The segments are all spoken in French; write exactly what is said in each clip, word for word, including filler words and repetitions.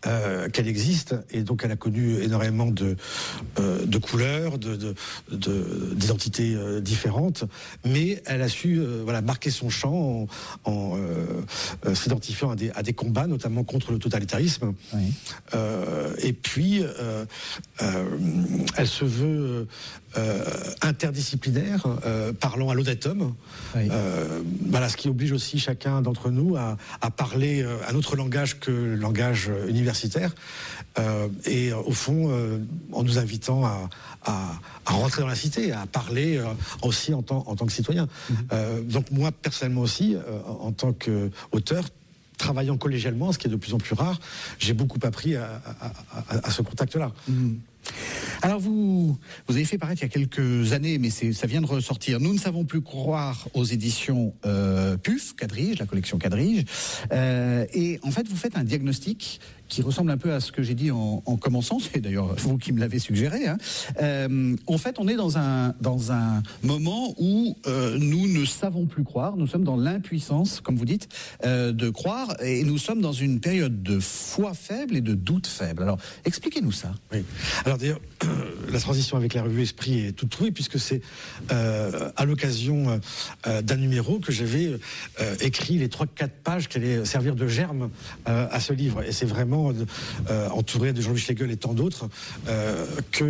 euh, qu'elle existe, et donc elle a connu énormément de, euh, de couleurs, de, de, de, d'identités euh, différentes, mais elle a su euh, voilà, marquer son champ en, en euh, euh, s'identifiant à des, à des combats, notamment contre le totalitarisme. Oui. Euh, et puis, euh, euh, elle se veut euh, interdisciplinaire, euh, parlant à l'honnête homme. Oui. Euh, voilà, ce qui oblige aussi chacun d'entre nous à, à parler euh, un autre langage que le langage universitaire. Euh, et euh, au fond, euh, en nous invitant à, à, à rentrer dans la cité, à parler euh, aussi en tant, en tant que citoyen. Mmh. Euh, donc moi, personnellement aussi, euh, en tant qu'auteur, travaillant collégialement, ce qui est de plus en plus rare, j'ai beaucoup appris à, à, à, à ce contact-là. Mmh. Alors vous, vous avez fait paraître il y a quelques années, mais c'est, ça vient de ressortir, Nous ne savons plus croire, aux éditions euh, P U F, Quadrige, la collection Quadrige. Euh, et en fait, vous faites un diagnostic qui ressemble un peu à ce que j'ai dit en, en commençant, c'est d'ailleurs vous qui me l'avez suggéré. Hein. Euh, en fait, on est dans un, dans un moment où euh, nous ne savons plus croire, nous sommes dans l'impuissance, comme vous dites, euh, de croire, et nous sommes dans une période de foi faible et de doute faible. Alors, expliquez-nous ça. Oui. Alors d'ailleurs, euh, la transition avec la revue Esprit est toute trouvée, puisque c'est euh, à l'occasion euh, d'un numéro que j'avais euh, écrit les trois quatre pages qui allaient servir de germe euh, à ce livre. Et c'est vraiment Euh, entouré de Jean-Louis Schlegel et tant d'autres, euh, que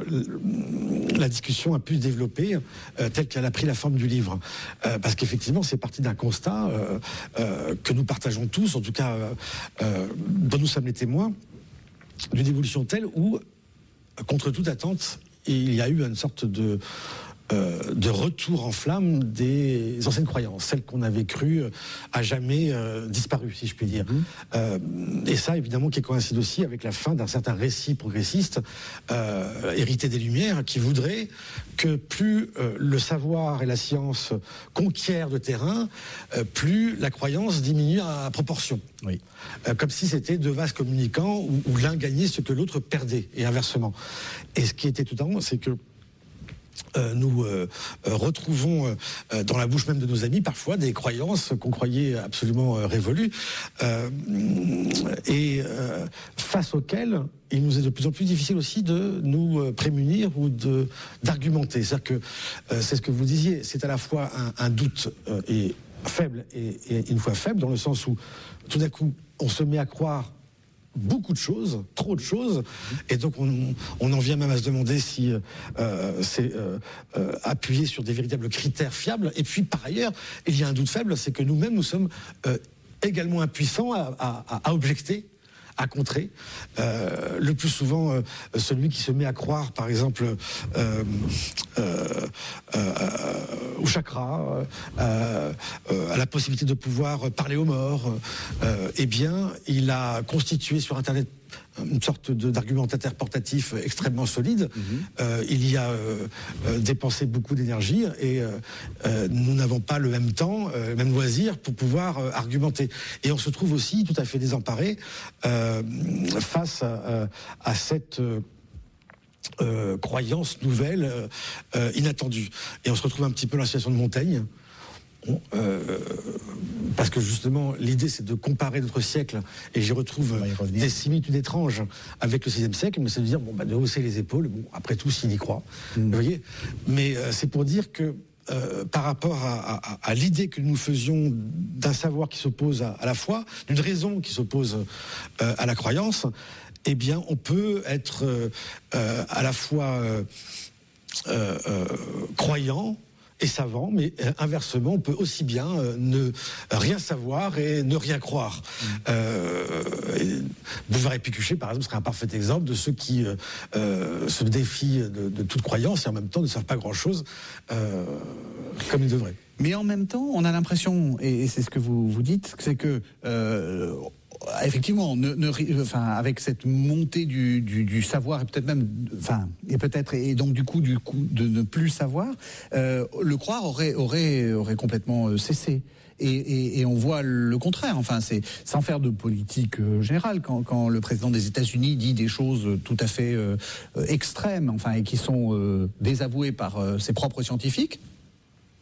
euh, la discussion a pu se développer euh, telle qu'elle a pris la forme du livre. Euh, parce qu'effectivement, c'est parti d'un constat euh, euh, que nous partageons tous, en tout cas, euh, euh, dont nous sommes les témoins, d'une évolution telle où, contre toute attente, il y a eu une sorte de... Euh, de retour en flamme des anciennes croyances, celles qu'on avait crues euh, à jamais euh, disparues, si je puis dire. Mmh. Euh, et ça, évidemment, qui coïncide aussi avec la fin d'un certain récit progressiste euh, hérité des Lumières, qui voudrait que plus euh, le savoir et la science conquièrent de terrain, euh, plus la croyance diminue à proportion. Oui. Euh, comme si c'était deux vases communicants où, où l'un gagnait ce que l'autre perdait, et inversement. Et ce qui était tout à l'heure, c'est que Euh, nous euh, euh, retrouvons euh, dans la bouche même de nos amis parfois des croyances qu'on croyait absolument euh, révolues euh, et euh, face auxquelles il nous est de plus en plus difficile aussi de nous euh, prémunir ou de, d'argumenter. C'est-à-dire que euh, c'est ce que vous disiez, c'est à la fois un, un doute euh, et faible et, et une fois faible, dans le sens où tout d'un coup on se met à croire beaucoup de choses, trop de choses, et donc on, on en vient même à se demander si euh, c'est euh, euh, appuyé sur des véritables critères fiables. Et puis par ailleurs, il y a un doute faible, c'est que nous-mêmes nous sommes euh, également impuissants à, à, à objecter, à contrer. Euh, le plus souvent, euh, celui qui se met à croire, par exemple, euh, euh, euh, au chakra, euh, euh, à la possibilité de pouvoir parler aux morts, euh, eh bien, il a constitué sur Internet une sorte de, d'argumentaire portatif extrêmement solide. Mmh. Euh, il y a euh, euh, dépensé beaucoup d'énergie et euh, euh, nous n'avons pas le même temps, euh, le même loisir pour pouvoir euh, argumenter. Et on se trouve aussi tout à fait désemparé euh, face à, à cette euh, euh, croyance nouvelle, euh, euh, inattendue. Et on se retrouve un petit peu dans la situation de Montaigne. Bon, euh, parce que justement l'idée c'est de comparer notre siècle et j'y retrouve des similitudes étranges avec le sixième siècle, mais c'est de dire bon bah de hausser les épaules, bon après tout s'il y croit, mmh. vous voyez, mais euh, c'est pour dire que euh, par rapport à, à, à l'idée que nous faisions d'un savoir qui s'oppose à, à la foi, d'une raison qui s'oppose euh, à la croyance, eh bien on peut être euh, euh, à la fois euh, euh, euh, croyant et savant, mais euh, inversement, on peut aussi bien euh, ne rien savoir et ne rien croire. Mmh. Euh, Bouvard et Pécuchet, par exemple, serait un parfait exemple de ceux qui euh, euh, se défient de, de toute croyance et en même temps ne savent pas grand-chose euh, comme ils devraient. Mais en même temps, on a l'impression, et c'est ce que vous, vous dites, c'est que... Euh, effectivement, ne, ne, enfin, avec cette montée du, du, du savoir et peut-être même, enfin, et peut-être et donc du coup, du coup, de ne plus savoir, euh, le croire aurait aurait aurait complètement cessé. Et, et, et on voit le contraire. Enfin, c'est sans faire de politique euh, générale. Quand, quand le président des États-Unis dit des choses tout à fait euh, extrêmes, enfin, et qui sont euh, désavouées par euh, ses propres scientifiques.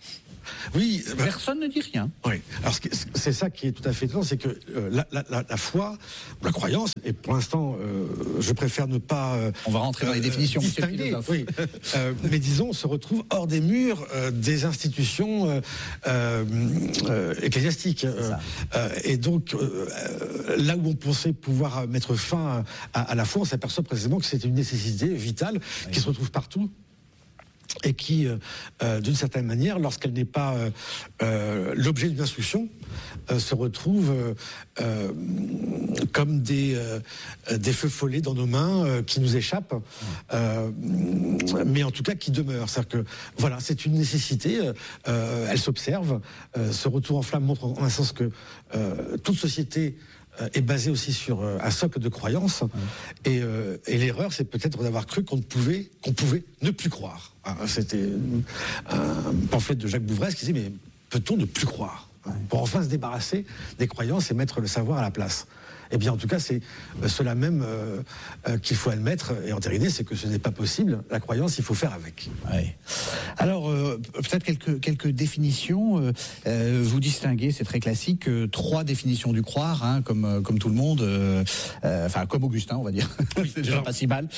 Oui, personne ne dit rien. Oui. Alors c'est ça qui est tout à fait étonnant, c'est que euh, la, la, la foi, la croyance, et pour l'instant, euh, je préfère ne pas. Euh, On va rentrer dans les définitions. Distinguer, oui. euh, mais disons, se retrouve hors des murs euh, des institutions euh, euh, ecclésiastiques. Euh, euh, et donc, euh, là où on pensait pouvoir mettre fin à, à la foi, on s'aperçoit précisément que c'était une nécessité vitale oui. qui se retrouve partout. Et qui, euh, d'une certaine manière, lorsqu'elle n'est pas euh, euh, l'objet d'une instruction, euh, se retrouve euh, euh, comme des, euh, des feux follets dans nos mains euh, qui nous échappent, euh, mais en tout cas qui demeurent. C'est-à-dire que, voilà, c'est une nécessité, euh, elle s'observe. Euh, ce retour en flamme montre en un sens que euh, toute société est basé aussi sur un socle de croyances. Mmh. Et, euh, et l'erreur, c'est peut-être d'avoir cru qu'on pouvait, qu'on pouvait ne plus croire. C'était un pamphlet de Jacques Bouvresse qui disait, mais peut-on ne plus croire pour enfin se débarrasser des croyances et mettre le savoir à la place? Eh bien, en tout cas, c'est cela même euh, euh, qu'il faut admettre et entériner, c'est que ce n'est pas possible. La croyance, il faut faire avec. Oui. Alors, euh, peut-être quelques, quelques définitions. Euh, euh, vous distinguez, c'est très classique, euh, trois définitions du croire, hein, comme, comme tout le monde, euh, euh, enfin, comme Augustin, on va dire. Oui, c'est déjà pas si mal.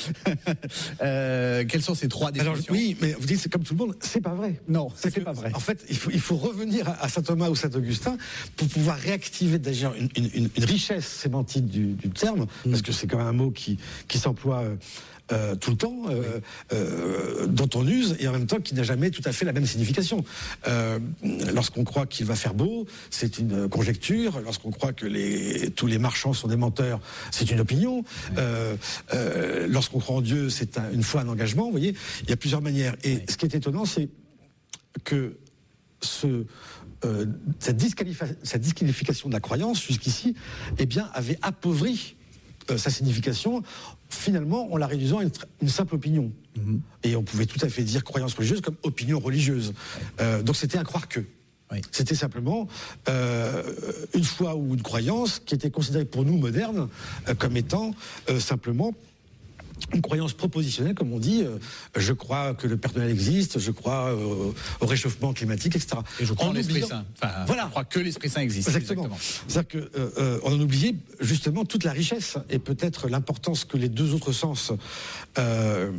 euh, quelles sont ces trois définitions? Alors, oui, mais vous dites, c'est comme tout le monde, c'est pas vrai. Non, c'est, c'est pas vrai. En fait, il faut, il faut revenir à saint Thomas ou saint Augustin pour pouvoir réactiver d'ailleurs une, une, une richesse sémantique Du, du terme, mmh. parce que c'est quand même un mot qui, qui s'emploie euh, euh, tout le temps, euh, oui. euh, dont on use, et en même temps qui n'a jamais tout à fait la même signification. Euh, lorsqu'on croit qu'il va faire beau, c'est une conjecture. Lorsqu'on croit que les, tous les marchands sont des menteurs, c'est une opinion. Oui. Euh, euh, lorsqu'on croit en Dieu, c'est un, une fois un engagement. Vous voyez, il y a plusieurs manières. Et oui. ce qui est étonnant, c'est que ce... Euh, cette, disqualifi- cette disqualification de la croyance jusqu'ici, eh bien, avait appauvri euh, sa signification, finalement, en la réduisant à une, une simple opinion. Mm-hmm. Et on pouvait tout à fait dire croyance religieuse comme opinion religieuse. Euh, donc c'était un croire que. Oui. C'était simplement euh, une foi ou une croyance qui était considérée pour nous modernes euh, comme étant euh, simplement une croyance propositionnelle, comme on dit. Euh, je crois que le Père Noël existe, je crois euh, au réchauffement climatique, et cetera. Et je crois en, en l'Esprit Saint. Enfin, voilà. Je crois que l'Esprit Saint existe. Exactement. Exactement. C'est-à-dire qu'on euh, euh, a oublié justement toute la richesse et peut-être l'importance que les deux autres sens euh,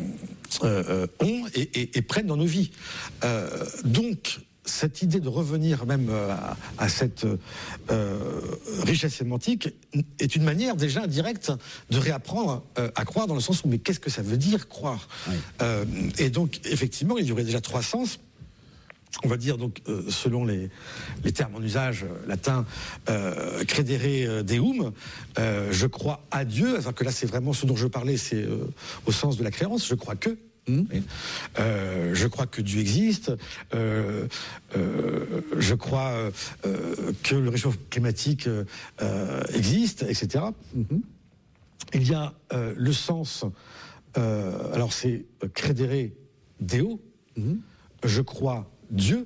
euh, ont et, et, et prennent dans nos vies. Euh, donc, cette idée de revenir même à, à cette euh, richesse sémantique est une manière déjà indirecte de réapprendre euh, à croire, dans le sens où mais qu'est-ce que ça veut dire croire? Oui. euh, Et donc effectivement il y aurait déjà trois sens. On va dire donc euh, selon les, les termes en usage euh, latin, euh, credere deum, euh, je crois à Dieu. Alors que là c'est vraiment ce dont je parlais, c'est euh, au sens de la créance. Je crois que. Mmh. Euh, je crois que Dieu existe, euh, euh, je crois euh, que le réchauffement climatique euh, existe, et cetera. Mmh. Il y a euh, le sens, euh, alors c'est credere Deo, mmh. je crois Dieu,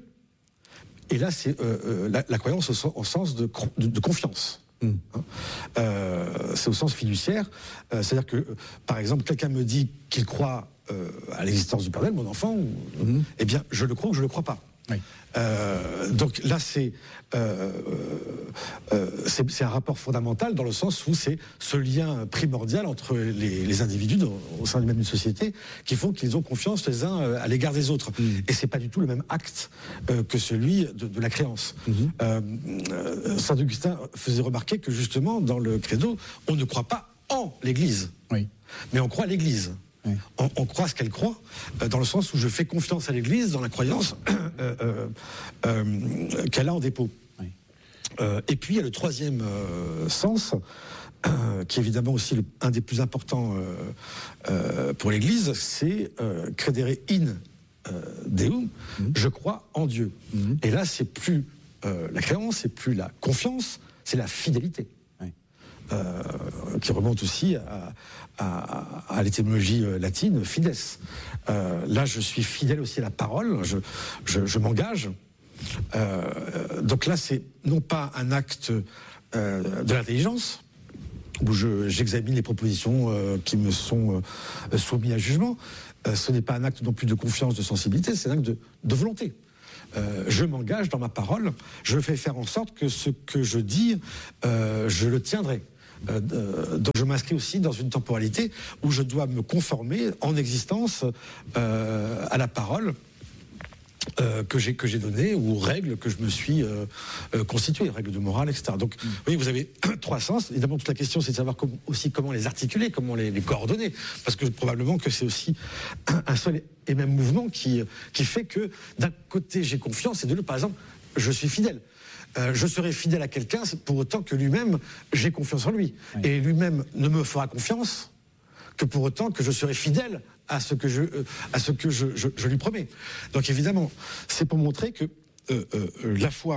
et là c'est euh, la, la croyance au, au sens de, de, de confiance. Mmh. Euh, c'est au sens fiduciaire, euh, c'est-à-dire que, euh, par exemple, quelqu'un me dit qu'il croit euh, à l'existence du Père Noël, mon enfant, ou, mmh. eh bien, je le crois ou je le crois pas. Oui. Euh, donc là, c'est, euh, euh, c'est, c'est un rapport fondamental dans le sens où c'est ce lien primordial entre les, les individus dans, au sein de même une société qui font qu'ils ont confiance les uns à l'égard des autres. Mmh. Et c'est pas du tout le même acte euh, que celui de, de la créance. Mmh. Euh, euh, Saint Augustin faisait remarquer que justement, dans le credo, on ne croit pas en l'Église, oui. mais on croit à l'Église. Oui. On, on croit ce qu'elle croit, euh, dans le sens où je fais confiance à l'Église dans la croyance euh, euh, euh, qu'elle a en dépôt. Oui. Euh, et puis il y a le troisième euh, sens, euh, qui est évidemment aussi le, un des plus importants euh, euh, pour l'Église, c'est euh, credere in euh, Deum, mmh. je crois en Dieu. Mmh. Et là, c'est plus euh, la créance, c'est plus la confiance, c'est la fidélité. Euh, qui remonte aussi à, à, à l'étymologie latine, fides. Euh, là, je suis fidèle aussi à la parole, je, je, je m'engage. Euh, donc là, c'est non pas un acte euh, de l'intelligence, où je, j'examine les propositions euh, qui me sont euh, soumises à jugement. Euh, ce n'est pas un acte non plus de confiance, de sensibilité, c'est un acte de, de volonté. euh, je m'engage dans ma parole, je fais faire en sorte que ce que je dis, euh, je le tiendrai. Euh, donc je m'inscris aussi dans une temporalité où je dois me conformer en existence euh, à la parole Euh, que j'ai que j'ai donné ou aux règles que je me suis euh, euh, constituées, règles de morale, et cetera. Donc, mm. oui, vous avez trois sens. Évidemment, toute la question, c'est de savoir com- aussi comment les articuler, comment les, les coordonner, parce que probablement que c'est aussi un, un seul et même mouvement qui qui fait que d'un côté j'ai confiance et de l'autre, par exemple, je suis fidèle. Euh, je serai fidèle à quelqu'un pour autant que lui-même j'ai confiance en lui, oui. Et lui-même ne me fera confiance que pour autant que je serai fidèle à ce que je, euh, à ce que je, je, je lui promets. Donc évidemment, c'est pour montrer que euh, euh, la foi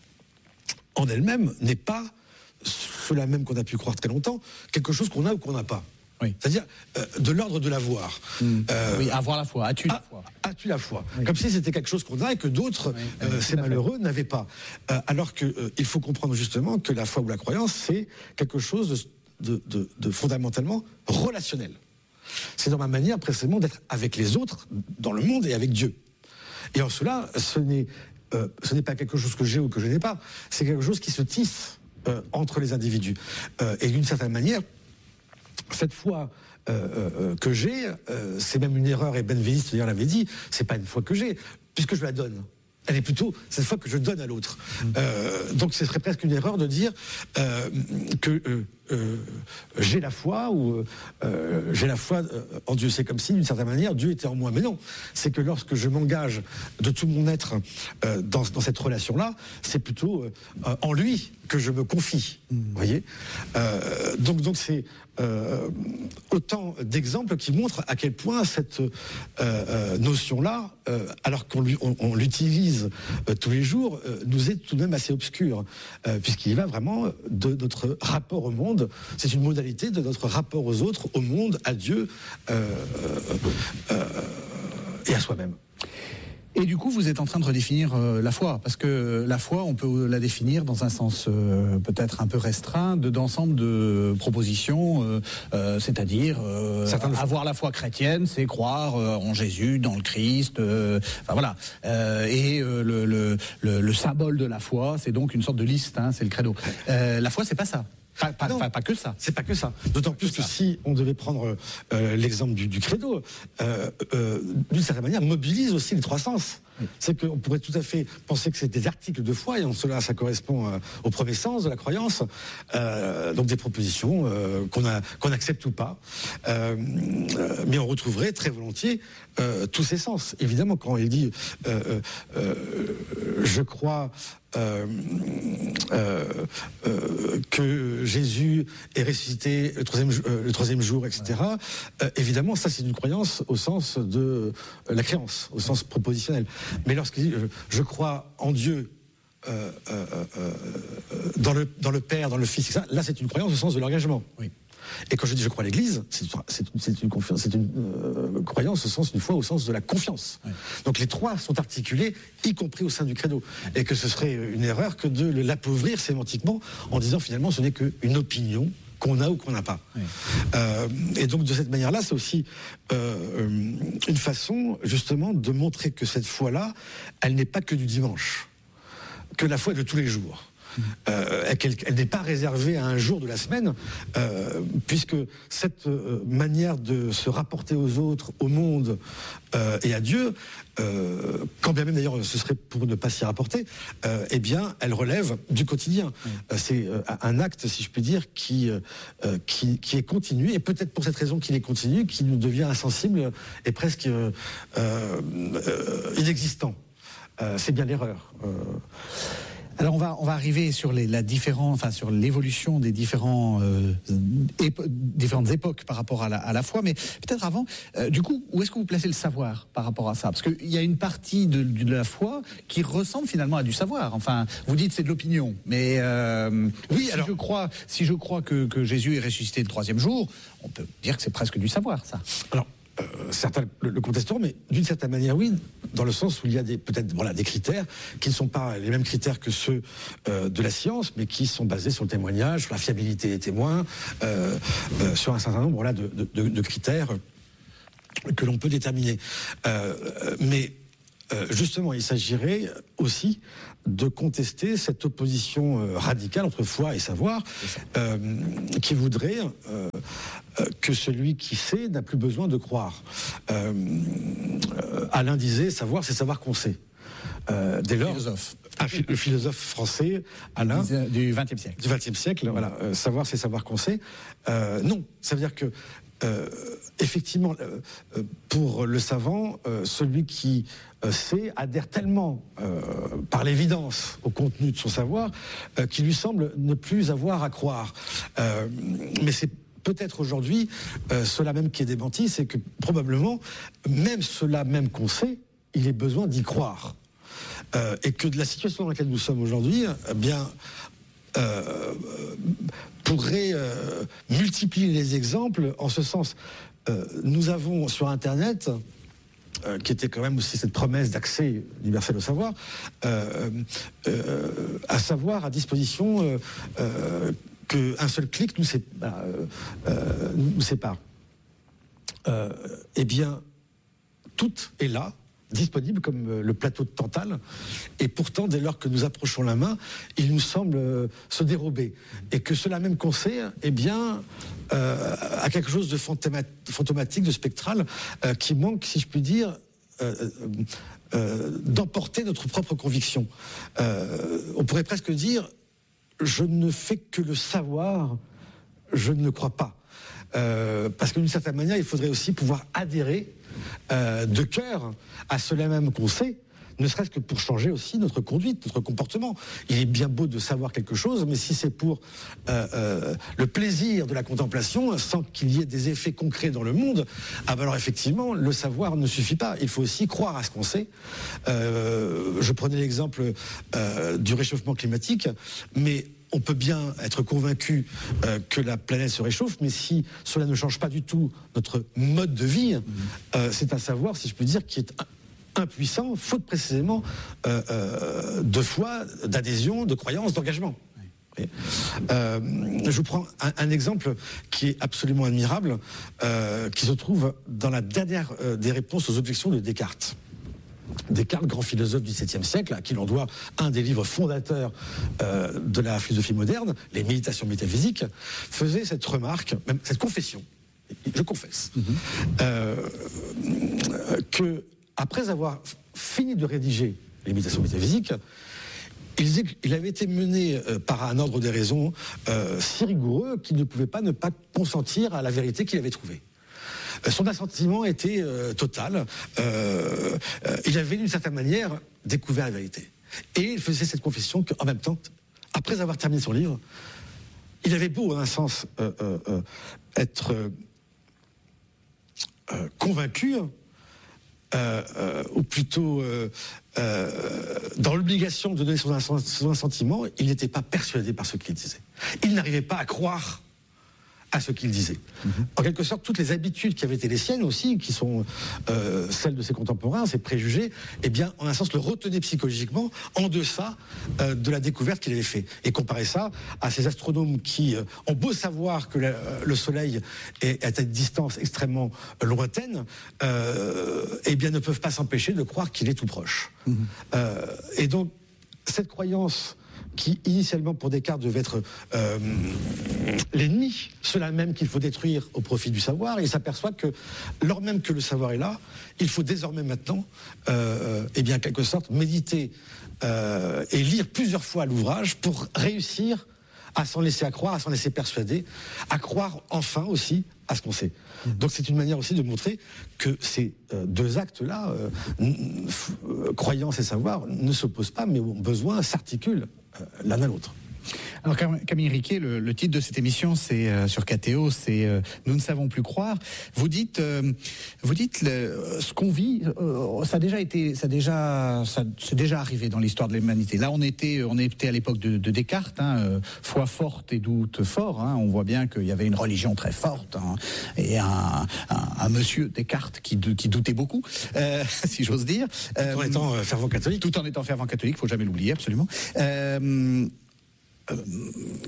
en elle-même n'est pas, cela même qu'on a pu croire très longtemps, quelque chose qu'on a ou qu'on n'a pas. Oui. C'est-à-dire euh, de l'ordre de l'avoir. Mmh. Euh, oui, avoir la foi. As-tu la foi ? As-tu la foi ? Oui. Comme si c'était quelque chose qu'on a et que d'autres, oui, euh, oui, ces malheureux, n'avaient pas. Euh, alors qu'il euh, faut comprendre justement que la foi ou la croyance, c'est quelque chose de, de, de, de fondamentalement relationnel. C'est dans ma manière précisément d'être avec les autres, dans le monde et avec Dieu. Et en cela, ce n'est, euh, ce n'est pas quelque chose que j'ai ou que je n'ai pas, c'est quelque chose qui se tisse euh, entre les individus. Euh, et d'une certaine manière, cette foi euh, euh, que j'ai, euh, c'est même une erreur, et Benveniste d'ailleurs l'avait dit, c'est pas une foi que j'ai, puisque je la donne. Elle est plutôt cette foi que je donne à l'autre. Mmh. Euh, donc ce serait presque une erreur de dire euh, que euh, euh, j'ai la foi ou euh, j'ai la foi en Dieu. C'est comme si, d'une certaine manière, Dieu était en moi. Mais non, c'est que lorsque je m'engage de tout mon être euh, dans, dans cette relation-là, c'est plutôt euh, en lui que je me confie. Mmh. Vous voyez euh, donc, donc c'est euh, autant d'exemples qui montrent à quel point cette euh, euh, notion-là, euh, alors qu'on lui, on, on l'utilise euh, tous les jours, euh, nous est tout de même assez obscure, euh, puisqu'il y va vraiment de notre rapport au monde. C'est une modalité de notre rapport aux autres, au monde, à Dieu euh, euh, euh, et à soi-même. Et du coup, vous êtes en train de redéfinir euh, la foi, parce que la foi, on peut la définir dans un sens euh, peut-être un peu restreint, de, d'ensemble de propositions, euh, euh, c'est-à-dire euh, avoir la foi chrétienne, c'est croire euh, en Jésus, dans le Christ, euh, enfin voilà. Euh, et euh, le, le, le, le symbole de la foi, c'est donc une sorte de liste, hein, c'est le credo. Euh, la foi, c'est pas ça. Pas, pas, non, pas, pas que ça. C'est pas que ça. D'autant plus que ça. Si on devait prendre euh, l'exemple du, du credo, euh, euh, d'une certaine manière, mobilise aussi les trois sens. Oui. C'est qu'on pourrait tout à fait penser que c'est des articles de foi, et en cela, ça correspond euh, au premier sens de la croyance, euh, donc des propositions euh, qu'on a, qu'on accepte ou pas. Euh, euh, mais on retrouverait très volontiers euh, tous ces sens. Évidemment, quand il dit euh, euh, je crois Euh, euh, euh, que Jésus est ressuscité le troisième, euh, le troisième jour, et cetera. Ouais. Euh, évidemment, ça c'est une croyance au sens de euh, la créance, au sens propositionnel. Mais lorsqu'il dit je, je crois en Dieu, euh, euh, euh, dans le dans le Père, dans le Fils, et cetera, là c'est une croyance au sens de l'engagement. Oui. Et quand je dis je crois à l'Église, c'est, c'est, c'est une confiance, c'est une euh, croyance au sens, une foi au sens de la confiance. Ouais. Donc les trois sont articulés, y compris au sein du credo. Ouais. Et que ce serait une erreur que de l'appauvrir sémantiquement en disant finalement ce n'est qu'une opinion qu'on a ou qu'on n'a pas. Ouais. Euh, et donc de cette manière-là, c'est aussi euh, une façon justement de montrer que cette foi-là, elle n'est pas que du dimanche, que la foi est de tous les jours. Euh, qu'elle, elle n'est pas réservée à un jour de la semaine, euh, puisque cette euh, manière de se rapporter aux autres, au monde euh, et à Dieu, euh, quand bien même d'ailleurs ce serait pour ne pas s'y rapporter, euh, eh bien elle relève du quotidien. Mmh. Euh, c'est euh, un acte, si je puis dire, qui, euh, qui, qui est continu, et peut-être pour cette raison qu'il est continu, qui nous devient insensible et presque euh, euh, inexistant. Euh, c'est bien l'erreur. Euh, Alors on va on va arriver sur les la différent enfin sur l'évolution des différents euh, épo- différentes époques par rapport à la à la foi, mais peut-être avant euh, du coup où est-ce que vous placez le savoir par rapport à ça, parce que il y a une partie de, de la foi qui ressemble finalement à du savoir. Enfin, vous dites c'est de l'opinion, mais euh, oui, si alors je crois si je crois que que Jésus est ressuscité le troisième jour, on peut dire que c'est presque du savoir, ça. Alors Euh, certains le, le contesteront, mais d'une certaine manière, oui, dans le sens où il y a des, peut-être voilà, des critères qui ne sont pas les mêmes critères que ceux euh, de la science, mais qui sont basés sur le témoignage, sur la fiabilité des témoins, euh, euh, sur un certain nombre voilà, de, de, de critères que l'on peut déterminer. Euh, mais euh, justement, il s'agirait aussi de contester cette opposition euh, radicale entre foi et savoir, euh, qui voudrait euh, euh, que celui qui sait n'a plus besoin de croire. Euh, euh, Alain disait, savoir, c'est savoir qu'on sait. Euh, dès lors, philosophe. Un, le philosophe français, Alain, du vingtième siècle. Du vingtième siècle, voilà. Euh, savoir, c'est savoir qu'on sait. Euh, non, ça veut dire que, euh, effectivement, euh, pour le savant, euh, celui qui euh, sait adhère tellement, euh, par l'évidence, au contenu de son savoir, euh, qu'il lui semble ne plus avoir à croire. Euh, mais c'est peut-être aujourd'hui euh, cela même qui est démenti, c'est que probablement, même cela même qu'on sait, il est besoin d'y croire. Euh, et que de la situation dans laquelle nous sommes aujourd'hui, eh bien, euh, pourrait euh, multiplier les exemples en ce sens. Euh, nous avons sur Internet, euh, qui était quand même aussi cette promesse d'accès universel au savoir, euh, euh, à savoir à disposition euh, euh, qu'un seul clic nous, sé- euh, euh, nous sépare. Euh, eh bien, tout est là, disponible comme le plateau de Tantale, et pourtant dès lors que nous approchons la main, il nous semble euh, se dérober, et que cela même qu'on sait, eh bien, euh, a quelque chose de fantôma- fantomatique, de spectral, euh, qui manque, si je puis dire, euh, euh, d'emporter notre propre conviction. Euh, on pourrait presque dire, je ne fais que le savoir, je ne le crois pas. Euh, parce que d'une certaine manière, il faudrait aussi pouvoir adhérer euh, de cœur à cela même qu'on sait, ne serait-ce que pour changer aussi notre conduite, notre comportement. Il est bien beau de savoir quelque chose, mais si c'est pour euh, euh, le plaisir de la contemplation, sans qu'il y ait des effets concrets dans le monde, ah ben alors effectivement, le savoir ne suffit pas. Il faut aussi croire à ce qu'on sait. Euh, je prenais l'exemple euh, du réchauffement climatique, mais on peut bien être convaincu euh, que la planète se réchauffe, mais si cela ne change pas du tout notre mode de vie, euh, c'est un savoir, si je peux dire, qui est impuissant, faute précisément euh, euh, de foi, d'adhésion, de croyance, d'engagement. Oui. Euh, je vous prends un, un exemple qui est absolument admirable, euh, qui se trouve dans la dernière euh, des réponses aux objections de Descartes. Descartes, grand philosophe du septième siècle, à qui l'on doit un des livres fondateurs euh, de la philosophie moderne, les Méditations métaphysiques, faisait cette remarque, même cette confession, je confesse, mm-hmm. euh, que après avoir fini de rédiger les Méditations métaphysiques, il, il avait été mené euh, par un ordre des raisons euh, si rigoureux qu'il ne pouvait pas ne pas consentir à la vérité qu'il avait trouvée. Son assentiment était euh, total. Euh, euh, il avait d'une certaine manière découvert la vérité. Et il faisait cette confession qu'en même temps, après avoir terminé son livre, il avait beau, en un sens, euh, euh, euh, être euh, euh, convaincu, euh, euh, ou plutôt euh, euh, dans l'obligation de donner son, son assentiment, il n'était pas persuadé par ce qu'il disait. Il n'arrivait pas à croire à ce qu'il disait. Mmh. En quelque sorte, toutes les habitudes qui avaient été les siennes aussi, qui sont euh, celles de ses contemporains, ses préjugés, eh bien, en un sens, le retenaient psychologiquement en deçà euh, de la découverte qu'il avait faite. Et comparer ça à ces astronomes qui euh, ont beau savoir que la, le Soleil est, est à une distance extrêmement lointaine, euh, eh bien, ne peuvent pas s'empêcher de croire qu'il est tout proche. Mmh. Euh, et donc, cette croyance qui initialement pour Descartes devait être euh, l'ennemi, cela même qu'il faut détruire au profit du savoir, et il s'aperçoit que lors même que le savoir est là, il faut désormais maintenant, euh, eh bien, en quelque sorte, méditer euh, et lire plusieurs fois l'ouvrage pour réussir à s'en laisser à croire, à s'en laisser persuader, à croire enfin aussi à ce qu'on sait. Mmh. Donc c'est une manière aussi de montrer que ces euh, deux actes-là, euh, n- f- croyance et savoir, ne s'opposent pas, mais ont besoin, s'articulent euh, l'un à l'autre. Alors Camille Riquet, le, le titre de cette émission, c'est euh, sur K T O, c'est euh, Nous ne savons plus croire. Vous dites, euh, vous dites le, ce qu'on vit, euh, ça a déjà été, ça a déjà, ça c'est déjà arrivé dans l'histoire de l'humanité. Là, on était, on était à l'époque de, de Descartes, hein, euh, foi forte et doute fort. Hein, on voit bien qu'il y avait une religion très forte hein, et un, un, un monsieur Descartes qui, qui doutait beaucoup, euh, si j'ose dire. Tout en euh, étant fervent catholique. Tout en étant fervent catholique, faut jamais l'oublier, absolument. Euh, Euh,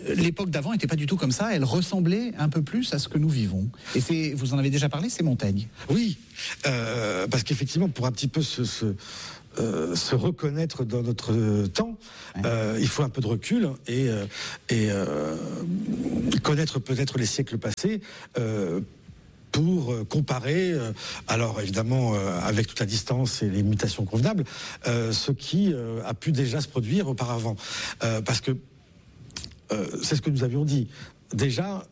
l'époque d'avant n'était pas du tout comme ça, elle ressemblait un peu plus à ce que nous vivons. Et c'est, vous en avez déjà parlé, c'est Montaigne. Oui, euh, parce qu'effectivement, pour un petit peu se, se, euh, se reconnaître dans notre temps, ouais. euh, il faut un peu de recul et, euh, et euh, connaître peut-être les siècles passés. Euh, pour comparer, euh, alors évidemment euh, avec toute la distance et les mutations convenables, euh, ce qui euh, a pu déjà se produire auparavant. Euh, parce que euh, c'est ce que nous avions dit. Déjà,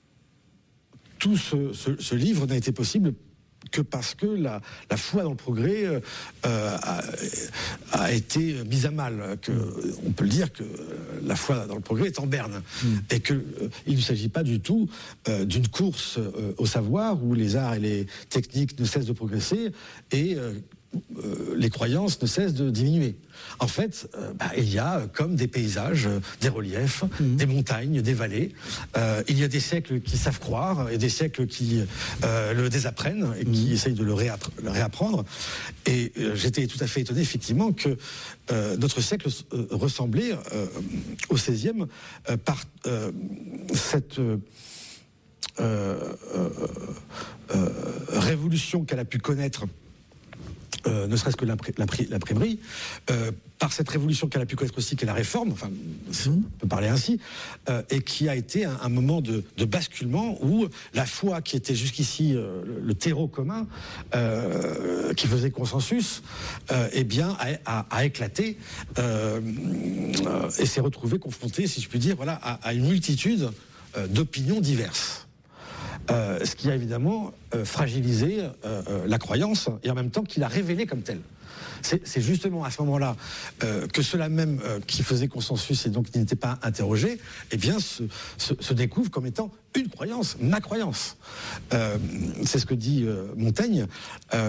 tout ce, ce, ce livre n'a été possible que parce que la, la foi dans le progrès euh, a, a été mise à mal. Que, on peut le dire que la foi dans le progrès est en berne. Mm. Et qu'il euh, ne s'agit pas du tout euh, d'une course euh, au savoir où les arts et les techniques ne cessent de progresser et euh, euh, les croyances ne cessent de diminuer. En fait, euh, bah, il y a comme des paysages, euh, des reliefs, mmh. des montagnes, des vallées. Euh, il y a des siècles qui savent croire et des siècles qui euh, le désapprennent et mmh. qui essayent de le, réappre- le réapprendre. Et euh, j'étais tout à fait étonné, effectivement, que euh, notre siècle euh, ressemblait euh, au seizième euh, par euh, cette euh, euh, euh, révolution qu'elle a pu connaître. Euh, ne serait-ce que l'impr- l'impr- l'imprimerie, euh, par cette révolution qu'elle a pu connaître aussi, qu'est la réforme, enfin, si on peut parler ainsi, euh, et qui a été un, un moment de, de basculement où la foi qui était jusqu'ici euh, le, le terreau commun, euh, qui faisait consensus, euh, eh bien, a, a, a éclaté euh, euh, et s'est retrouvé confronté, si je puis dire, voilà, à, à une multitude euh, d'opinions diverses. Euh, ce qui a évidemment euh, fragilisé euh, euh, la croyance et en même temps qui l'a révélée comme telle. C'est, c'est justement à ce moment-là euh, que ceux-là même euh, qui faisaient consensus et donc qui n'étaient pas interrogés, eh bien se, se, se découvrent comme étant une croyance, ma croyance. Euh, c'est ce que dit euh, Montaigne. Euh,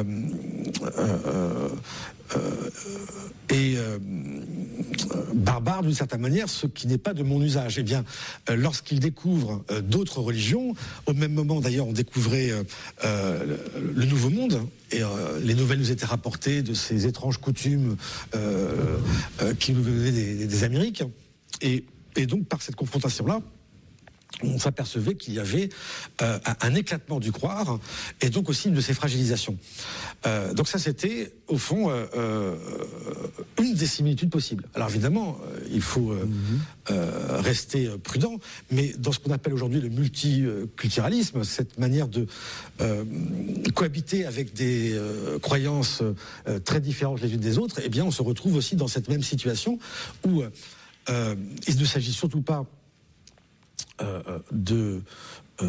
euh, euh, et euh, barbare d'une certaine manière, ce qui n'est pas de mon usage. Eh bien, euh, lorsqu'il découvre euh, d'autres religions, au même moment d'ailleurs on découvrait euh, euh, le, le Nouveau Monde, et euh, les nouvelles nous étaient rapportées de ces étranges coutumes euh, euh, qui nous venaient des, des Amériques. Et, et donc par cette confrontation-là, on s'apercevait qu'il y avait euh, un, un éclatement du croire et donc aussi une de ces fragilisations. Euh, donc ça, c'était au fond euh, euh, une des similitudes possibles. Alors évidemment, euh, il faut euh, mm-hmm. euh, rester prudent, mais dans ce qu'on appelle aujourd'hui le multiculturalisme, cette manière de euh, cohabiter avec des euh, croyances euh, très différentes les unes des autres, eh bien on se retrouve aussi dans cette même situation où euh, il ne s'agit surtout pas Euh, de euh,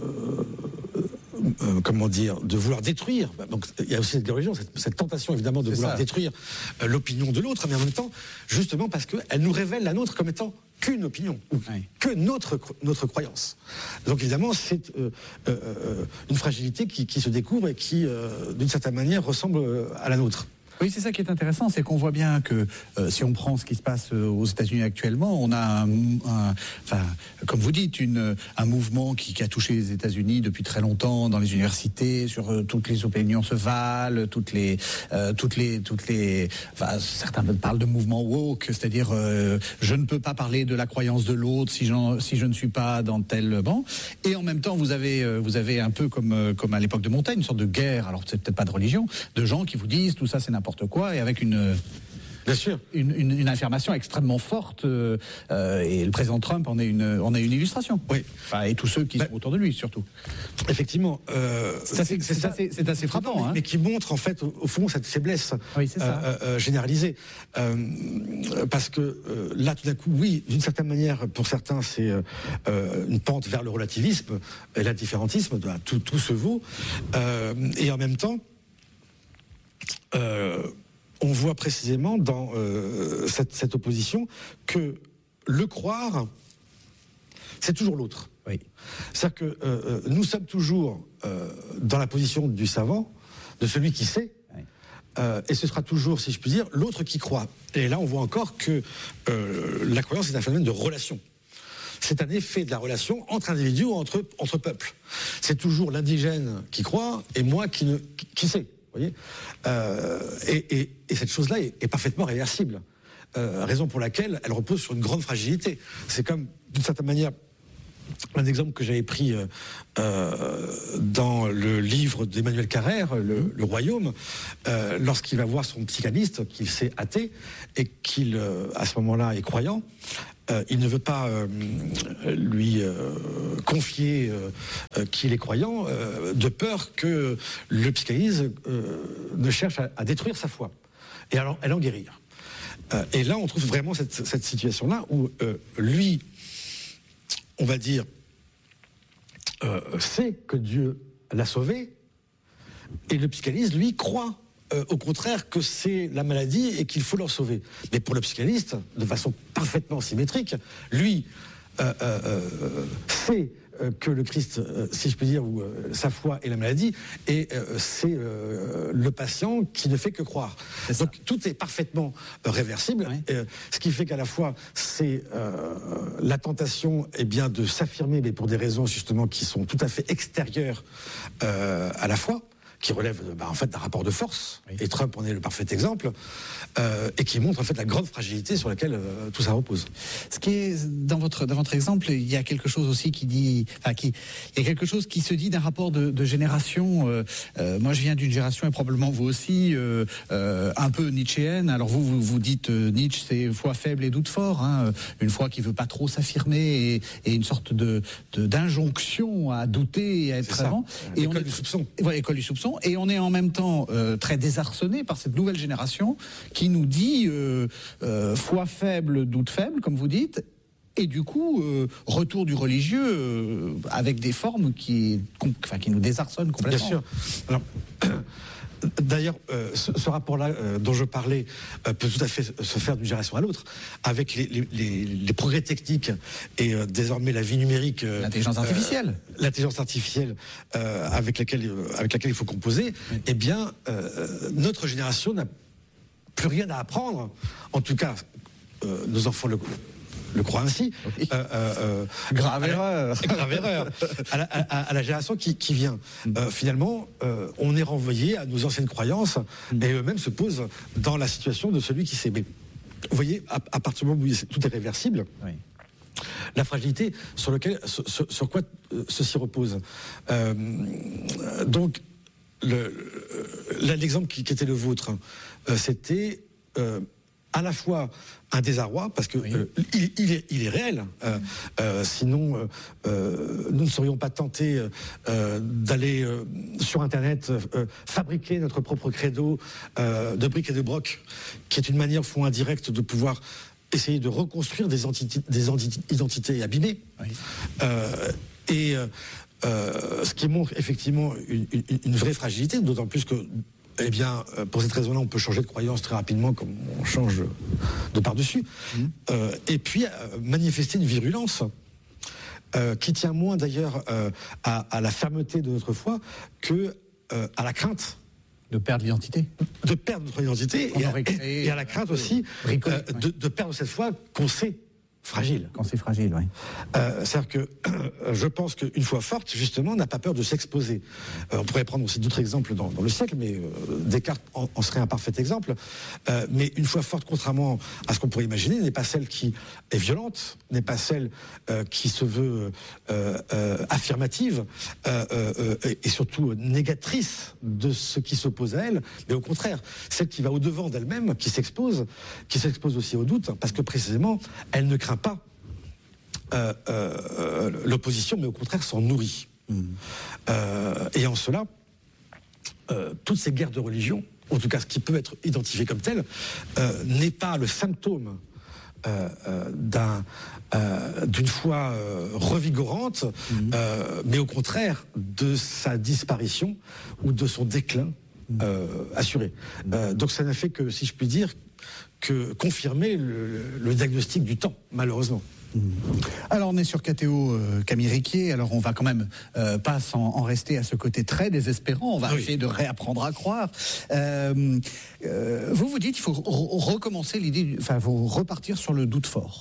euh, comment dire, de vouloir détruire. Donc il y a aussi cette religion, cette, cette tentation évidemment de c'est vouloir ça. détruire euh, l'opinion de l'autre, mais en même temps, justement parce qu'elle nous révèle la nôtre comme étant qu'une opinion, ou oui. que notre notre croyance. Donc évidemment, c'est euh, euh, une fragilité qui, qui se découvre et qui, euh, d'une certaine manière, ressemble à la nôtre. Oui, c'est ça qui est intéressant, c'est qu'on voit bien que euh, si on prend ce qui se passe euh, aux États-Unis actuellement, on a, un, un, enfin, comme vous dites, une, un mouvement qui, qui a touché les États-Unis depuis très longtemps dans les universités, sur euh, toutes les opinions se valent, toutes les, euh, toutes les, toutes les, enfin, certains parlent de mouvement woke, c'est-à-dire euh, je ne peux pas parler de la croyance de l'autre si, j'en, si je ne suis pas dans tel banc. Et en même temps, vous avez, euh, vous avez un peu comme, euh, comme à l'époque de Montaigne, une sorte de guerre. Alors c'est peut-être pas de religion, de gens qui vous disent tout ça c'est n'importe quoi, et avec une, bien sûr, une, une, une affirmation extrêmement forte, euh, et le président Trump en est une, en est une illustration. Oui. Enfin, et tous ceux qui ben, sont autour de lui, surtout. Effectivement. Euh, c'est, assez, c'est, c'est, assez, c'est assez frappant. Non, mais, hein. mais qui montre, en fait, au, au fond, cette faiblesse oui, c'est ça. Euh, euh, généralisée. Euh, parce que euh, là, tout d'un coup, oui, d'une certaine manière, pour certains, c'est euh, une pente vers le relativisme et l'indifférentisme, tout, tout se vaut. Euh, et en même temps, Euh, on voit précisément dans euh, cette, cette opposition que le croire, c'est toujours l'autre. Oui. C'est-à-dire que euh, nous sommes toujours euh, dans la position du savant, de celui qui sait, oui. euh, et ce sera toujours, si je puis dire, l'autre qui croit. Et là, on voit encore que euh, la croyance est un phénomène de relation. C'est un effet de la relation entre individus ou entre, entre peuples. C'est toujours l'indigène qui croit et moi qui, ne, qui, qui sais. Vous voyez, euh, et, et, et cette chose-là est, est parfaitement réversible. euh, raison pour laquelle elle repose sur une grande fragilité. C'est comme, d'une certaine manière, un exemple que j'avais pris euh, euh, dans le livre d'Emmanuel Carrère, Le, le Royaume, euh, lorsqu'il va voir son psychanalyste, qu'il s'est athée, et qu'il, euh, à ce moment-là, est croyant. Euh, il ne veut pas euh, lui euh, confier euh, qu'il est croyant, euh, de peur que le psychanalyste euh, ne cherche à, à détruire sa foi, et à, à l'en guérir. Euh, et là, on trouve vraiment cette, cette situation-là où euh, lui, on va dire, euh, sait que Dieu l'a sauvé, et le psychanalyste, lui, croit euh, au contraire que c'est la maladie et qu'il faut leur sauver. Mais pour le psychanalyste, de façon parfaitement symétrique, lui euh, euh, euh, sait euh, que le Christ, euh, si je puis dire, ou euh, sa foi est la maladie, et euh, c'est euh, le patient qui ne fait que croire. Donc tout est parfaitement euh, réversible, oui. euh, ce qui fait qu'à la fois c'est euh, la tentation, eh bien, de s'affirmer, mais pour des raisons justement qui sont tout à fait extérieures euh, à la foi, qui relève bah, en fait d'un rapport de force, oui. Et Trump en est le parfait exemple, euh, et qui montre en fait la grande fragilité sur laquelle euh, tout ça repose. Ce qui est dans votre dans votre exemple, il y a quelque chose aussi qui dit, enfin qui, il y a quelque chose qui se dit d'un rapport de, de génération. Euh, euh, moi, je viens d'une génération et probablement vous aussi, euh, euh, un peu nietzschéenne. Alors vous vous, vous dites euh, Nietzsche, c'est foi faible et doute fort, hein, une foi qui veut pas trop s'affirmer et, et une sorte de, de d'injonction à douter et à être avant. Et l'école on est, du soupçon. Ouais, école du soupçon. Et on est en même temps euh, très désarçonné par cette nouvelle génération qui nous dit euh, euh, foi faible, doute faible, comme vous dites, et du coup euh, retour du religieux euh, avec des formes qui, enfin, qui nous désarçonnent complètement. Bien sûr. Alors, d'ailleurs, euh, ce, ce rapport-là euh, dont je parlais euh, peut tout à fait se faire d'une génération à l'autre, avec les, les, les, les progrès techniques et euh, désormais la vie numérique, euh, l'intelligence artificielle, euh, l'intelligence artificielle euh, avec laquelle avec laquelle il faut composer. Oui. Eh bien, euh, notre génération n'a plus rien à apprendre. En tout cas, euh, nos enfants le le croient ainsi. Oui. Euh, euh, grave erreur. Grave erreur. À la, à, à la génération qui, qui vient. Euh, finalement, euh, on est renvoyé à nos anciennes croyances et eux-mêmes se posent dans la situation de celui qui sait. Mais vous voyez, à, à partir du moment où tout est réversible, oui. La fragilité sur, lequel, sur, sur, sur quoi euh, ceci repose. Euh, donc, le, le, l'exemple qui, qui était le vôtre, euh, c'était euh, à la fois un désarroi, parce que oui. euh, il, il, est, il est réel. Euh, euh, sinon, euh, nous ne serions pas tentés euh, d'aller euh, sur Internet euh, fabriquer notre propre credo euh, de briques et de broc, qui est une manière, fond indirecte, de pouvoir essayer de reconstruire des, entité, des identités abîmées. Oui. Euh, et euh, ce qui montre effectivement une, une, une vraie fragilité, d'autant plus que eh bien, pour cette raison-là, on peut changer de croyance très rapidement, comme on change de par-dessus. Mmh. Euh, et puis, euh, manifester une virulence euh, qui tient moins d'ailleurs euh, à, à la fermeté de notre foi que euh, à la crainte. De perdre l'identité. De perdre notre identité et à, et, et à la crainte aussi euh, de, de perdre cette foi qu'on sait fragile. Quand c'est fragile, oui. Euh, c'est-à-dire que euh, je pense qu'une foi forte, justement, n'a pas peur de s'exposer. Euh, on pourrait prendre aussi d'autres exemples dans, dans le siècle, mais euh, Descartes en, en serait un parfait exemple. Euh, mais une foi forte, contrairement à ce qu'on pourrait imaginer, n'est pas celle qui est violente, n'est pas celle euh, qui se veut euh, euh, affirmative euh, euh, et surtout négatrice de ce qui s'oppose à elle, mais au contraire, celle qui va au-devant d'elle-même, qui s'expose, qui s'expose aussi au doute, parce que précisément, elle ne craint pas euh, euh, l'opposition, mais au contraire s'en nourrit. Mmh. Euh, et en cela, euh, toutes ces guerres de religion, en tout cas ce qui peut être identifié comme tel, euh, n'est pas le symptôme euh, euh, d'un, euh, d'une foi euh, revigorante, mmh. euh, mais au contraire de sa disparition ou de son déclin euh, assuré. Mmh. Euh, donc ça n'a fait que, si je puis dire, que confirmer le, le, le diagnostic du temps, malheureusement. Alors on est sur K T O euh, Camille Riquier, alors on va quand même euh, pas en, en rester à ce côté très désespérant, on va oui. essayer de réapprendre à croire. Euh, euh, vous vous dites qu'il faut re- recommencer l'idée, enfin faut repartir sur le doute fort.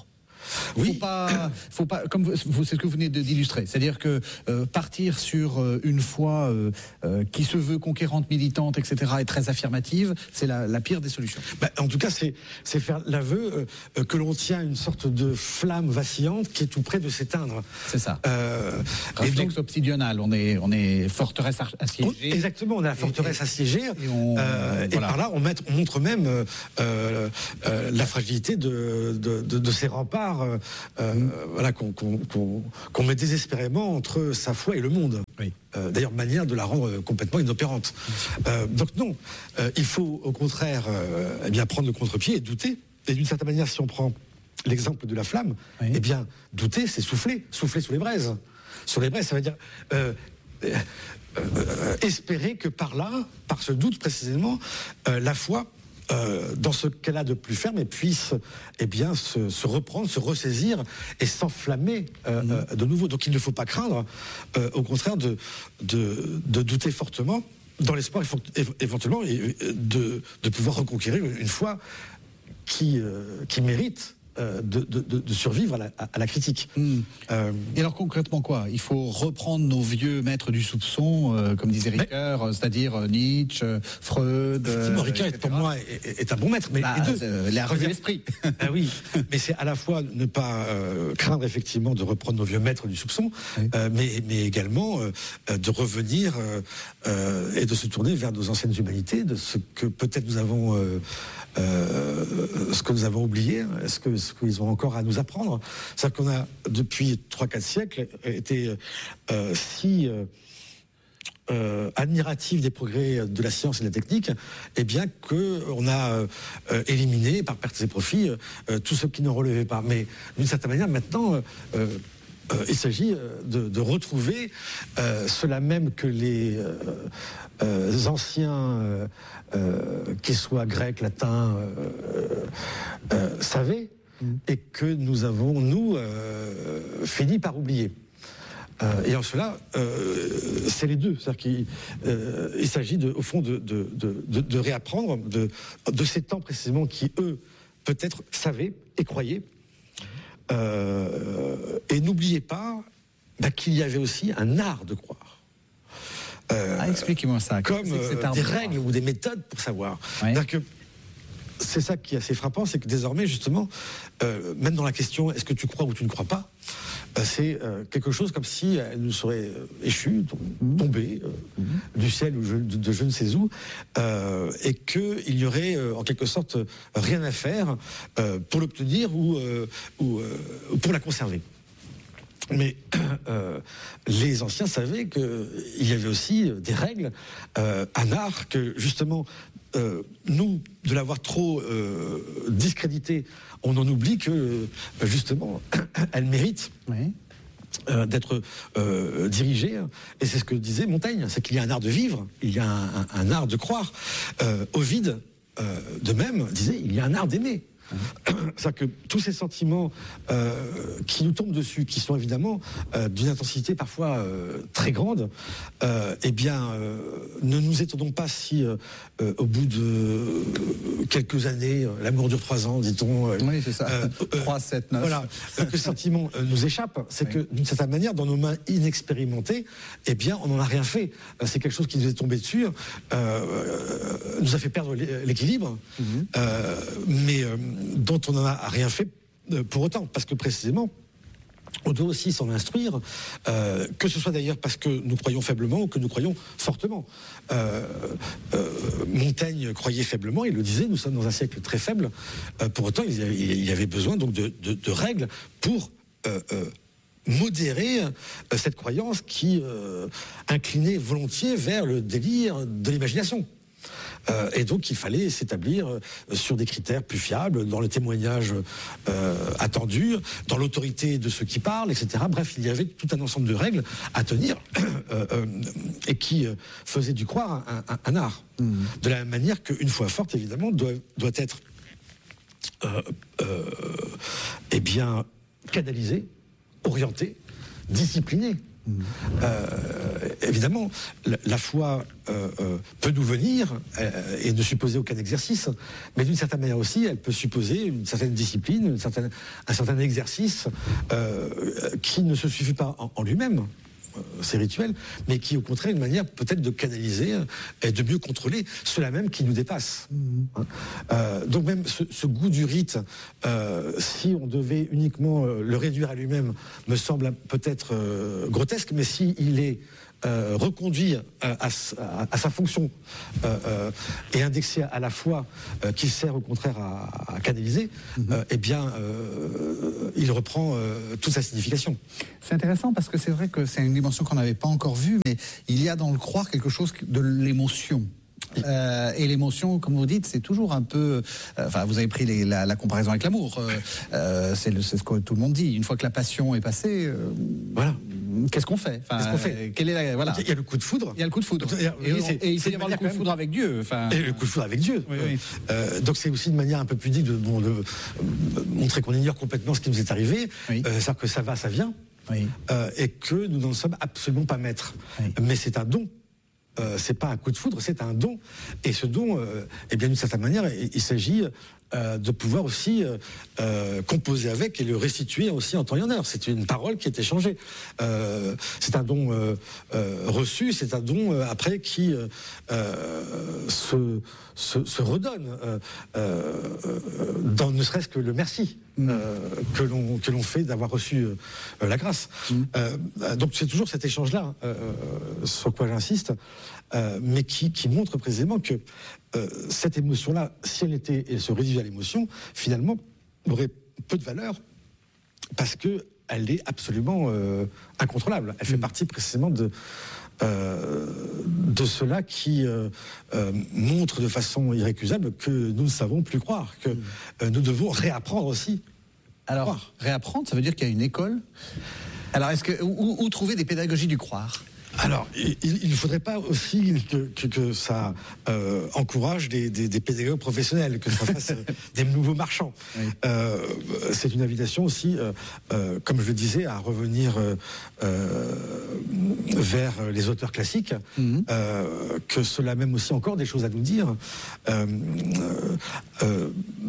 Oui. Oui. Faut pas, faut pas, comme vous, vous- c'est ce que vous venez de- d'illustrer. C'est-à-dire que euh, partir sur euh, une foi euh, euh, qui se veut conquérante, militante, et cetera, et très affirmative, c'est la, la pire des solutions. Bah, en tout cas, c'est c'est faire l'aveu euh, euh, que l'on tient une sorte de flamme vacillante qui est tout près de s'éteindre. C'est ça. Euh, et Réflexe donc, obsidional. On est, on est forteresse ar- on- assiégée. exactement, on a la forteresse et- assiégée, et on- euh, et voilà. par là, on, met- on montre même euh, euh, euh, la fragilité de, de, de, de ces remparts, euh, euh, Mm. voilà, qu'on qu'on- qu'on- qu'on met désespérément entre sa foi et le monde. Oui. Euh, D'ailleurs, manière de la rendre euh, complètement inopérante. Euh, donc non, euh, il faut au contraire euh, eh bien prendre le contre-pied et douter. Et d'une certaine manière, si on prend l'exemple de la flamme, Oui. eh bien douter, c'est souffler, souffler sous les braises. Sur les braises, ça veut dire euh, euh, euh, espérer que par là, par ce doute précisément, euh, la foi, euh, dans ce qu'elle a de plus ferme, et puisse eh bien, se, se reprendre, se ressaisir et s'enflammer euh, euh, de nouveau. Donc il ne faut pas craindre, euh, au contraire, de, de, de douter fortement, dans l'espoir évo- éventuellement et, euh, de, de pouvoir reconquérir une foi qui, euh, qui mérite euh, de, de- de- de survivre à la, à la critique. Mm. Euh, Et alors concrètement quoi? Il faut reprendre nos vieux maîtres du soupçon, euh, comme disait Ricoeur, euh, c'est-à-dire euh, Nietzsche, euh, Freud. Effectivement, euh, Ricoeur, et pour cetera. moi, est, est- est un bon maître, mais Bah, les deux. c'est la revue de l'esprit. Ah oui, mais c'est à la fois ne pas euh, craindre effectivement de reprendre nos vieux maîtres du soupçon, Oui. euh, mais, mais également euh, euh, de revenir euh, euh, et de se tourner vers nos anciennes humanités, de ce que peut-être nous avons, euh, euh, ce que nous avons oublié, ce que ce qu'ils ont encore à nous apprendre. C'est-à-dire qu'on a depuis trois quatre siècles été euh, si euh, euh, admiratif des progrès de la science et de la technique, eh bien que on a euh, euh, éliminé par perte et profit euh, tout ce qui ne relevait pas. Mais d'une certaine manière, maintenant, euh, euh, euh, il s'agit euh, de, de retrouver euh, cela même que les euh, euh, anciens, euh, euh, qu'ils soient grecs, latins, euh, euh, savaient, et que nous avons, nous, euh, fini par oublier. Euh, et en cela, euh, c'est les deux. C'est-à-dire qu'il euh, il s'agit, de, au fond, de, de, de, de- de réapprendre de, de ces temps précisément qui, eux, peut-être savaient et croyaient. Euh, et n'oubliez pas bah, qu'il y avait aussi un art de croire. Euh, Ah, expliquez-moi ça. comme Qu'est-ce que c'est que cet euh, art des de croire? règles ou des méthodes pour savoir. Ouais. C'est-à-dire que c'est ça qui est assez frappant, c'est que désormais, justement, euh, même dans la question est-ce que tu crois ou tu ne crois pas, euh, c'est euh, quelque chose comme si elle nous serait euh, échue, tom- tombée euh, du ciel ou je- de, de je ne sais où, euh, et qu'il y aurait euh, en quelque sorte rien à faire euh, pour l'obtenir ou, euh, ou, euh, ou pour la conserver. Mais euh, les anciens savaient qu'il y avait aussi des règles, euh, un art que justement, euh, nous, de l'avoir trop euh, discrédité, on en oublie que euh, justement, elle mérite Oui. euh, d'être euh, dirigée. Et c'est ce que disait Montaigne, c'est qu'il y a un art de vivre, il y a un, un- un art de croire. Euh, Ovide, euh, de même, disait il y a un art d'aimer. C'est-à-dire que tous ces sentiments euh, qui nous tombent dessus, qui sont évidemment euh, d'une intensité parfois euh, très grande, euh, eh bien, euh, ne nous étonnons pas si, euh, euh, au bout de euh, quelques années, euh, l'amour dure trois ans, dit-on. euh, Oui, c'est ça. euh, euh, trois, sept, neuf. Voilà, euh, que ce sentiment euh, nous échappe. C'est Oui. que d'une certaine manière, dans nos mains inexpérimentées, eh bien, on n'en a rien fait. Euh, C'est quelque chose qui nous est tombé dessus, euh, euh, nous a fait perdre l'é- l'équilibre, euh, mais euh, dont on n'en a rien fait euh, pour autant, parce que précisément, on doit aussi s'en instruire, euh, que ce soit d'ailleurs parce que nous croyons faiblement ou que nous croyons fortement. Euh, euh, Montaigne croyait faiblement, il le disait, nous sommes dans un siècle très faible, euh, pour autant il y avait, il y avait besoin donc de, de- de règles pour euh, euh, modérer euh, cette croyance qui euh, inclinait volontiers vers le délire de l'imagination. Euh, et donc il fallait s'établir euh, sur des critères plus fiables, dans le témoignage euh, attendu, dans l'autorité de ceux qui parlent, et cetera. Bref, il y avait tout un ensemble de règles à tenir euh, euh, et qui euh, faisaient du croire un, un- un art. De la même manière qu'une foi forte, évidemment, doit, doit être euh, euh, eh bien, canalisée, orientée, disciplinée. Euh, évidemment, la, la foi euh, euh, peut nous venir euh, et ne supposer aucun exercice, mais d'une certaine manière aussi, elle peut supposer une certaine discipline, une certaine, un certain exercice euh, qui ne se suffit pas en, en lui-même. C'est rituel, mais qui au contraire une manière peut-être de canaliser et de mieux contrôler ceux-là même qui nous dépassent. Mmh. Euh, donc même ce, ce goût du rite, euh, si on devait uniquement euh, le réduire à lui-même, me semble peut-être euh, grotesque, mais si il est Euh, reconduit euh, à, à, à sa fonction euh, euh, et indexé à la fois euh, qu'il sert au contraire à, à canaliser, mm-hmm. euh, eh bien, euh, il reprend euh, toute sa signification. C'est intéressant parce que c'est vrai que c'est une dimension qu'on n'avait pas encore vue, mais il y a dans le croire quelque chose de l'émotion. Euh, et l'émotion, comme vous dites, c'est toujours un peu... Euh, enfin, vous avez pris les, la, la comparaison avec l'amour. Euh, euh, c'est, le, c'est ce que tout le monde dit. Une fois que la passion est passée, euh, voilà. Qu'est-ce qu'on fait, enfin, Qu'est-ce qu'on fait quelle est la, voilà. Il y a le coup de foudre. Il y a le coup de foudre. Et, et, et, et il faut y avoir le coup de foudre avec Dieu. Enfin... Et le coup de foudre avec Dieu. Oui, oui. Euh, donc c'est aussi une manière un peu pudique de, bon, de euh, montrer qu'on ignore complètement ce qui nous est arrivé. Oui. Euh, c'est-à-dire que ça va, ça vient. Oui. Euh, et que nous n'en sommes absolument pas maîtres. Oui. Mais c'est un don. Euh, c'est pas un coup de foudre, c'est un don. Et ce don, euh, eh bien d'une certaine manière, il, il s'agit euh, de pouvoir aussi euh, euh, composer avec et le restituer aussi en temps et en heure. C'est une parole qui est échangée. Euh, c'est un don euh, euh, reçu, c'est un don euh, après qui euh, euh, se, se, se redonne, euh, euh, dans ne serait-ce que le merci. Mmh. Euh, que l'on que l'on fait d'avoir reçu euh, la grâce. Mmh. Euh, donc c'est toujours cet échange-là euh, sur quoi j'insiste, euh, mais qui, qui montre précisément que euh, cette émotion-là, si elle était, elle se réduisait à l'émotion, finalement aurait peu de valeur parce que elle est absolument euh, incontrôlable. Elle mmh. fait partie précisément de Euh, de cela qui euh, euh, montre de façon irrécusable que nous ne savons plus croire, que euh, nous devons réapprendre aussi. Alors, croire. Réapprendre, ça veut dire qu'il y a une école. Alors, est-ce que où, où trouver des pédagogies du croire ? Alors, il ne faudrait pas aussi que, que, que ça euh, encourage des, des, des pédagogues professionnels, que ça fasse des nouveaux marchands. Oui. Euh, c'est une invitation aussi, euh, euh, comme je le disais, à revenir euh, euh, vers les auteurs classiques, mm-hmm. euh, que cela même aussi encore des choses à nous dire, euh, euh,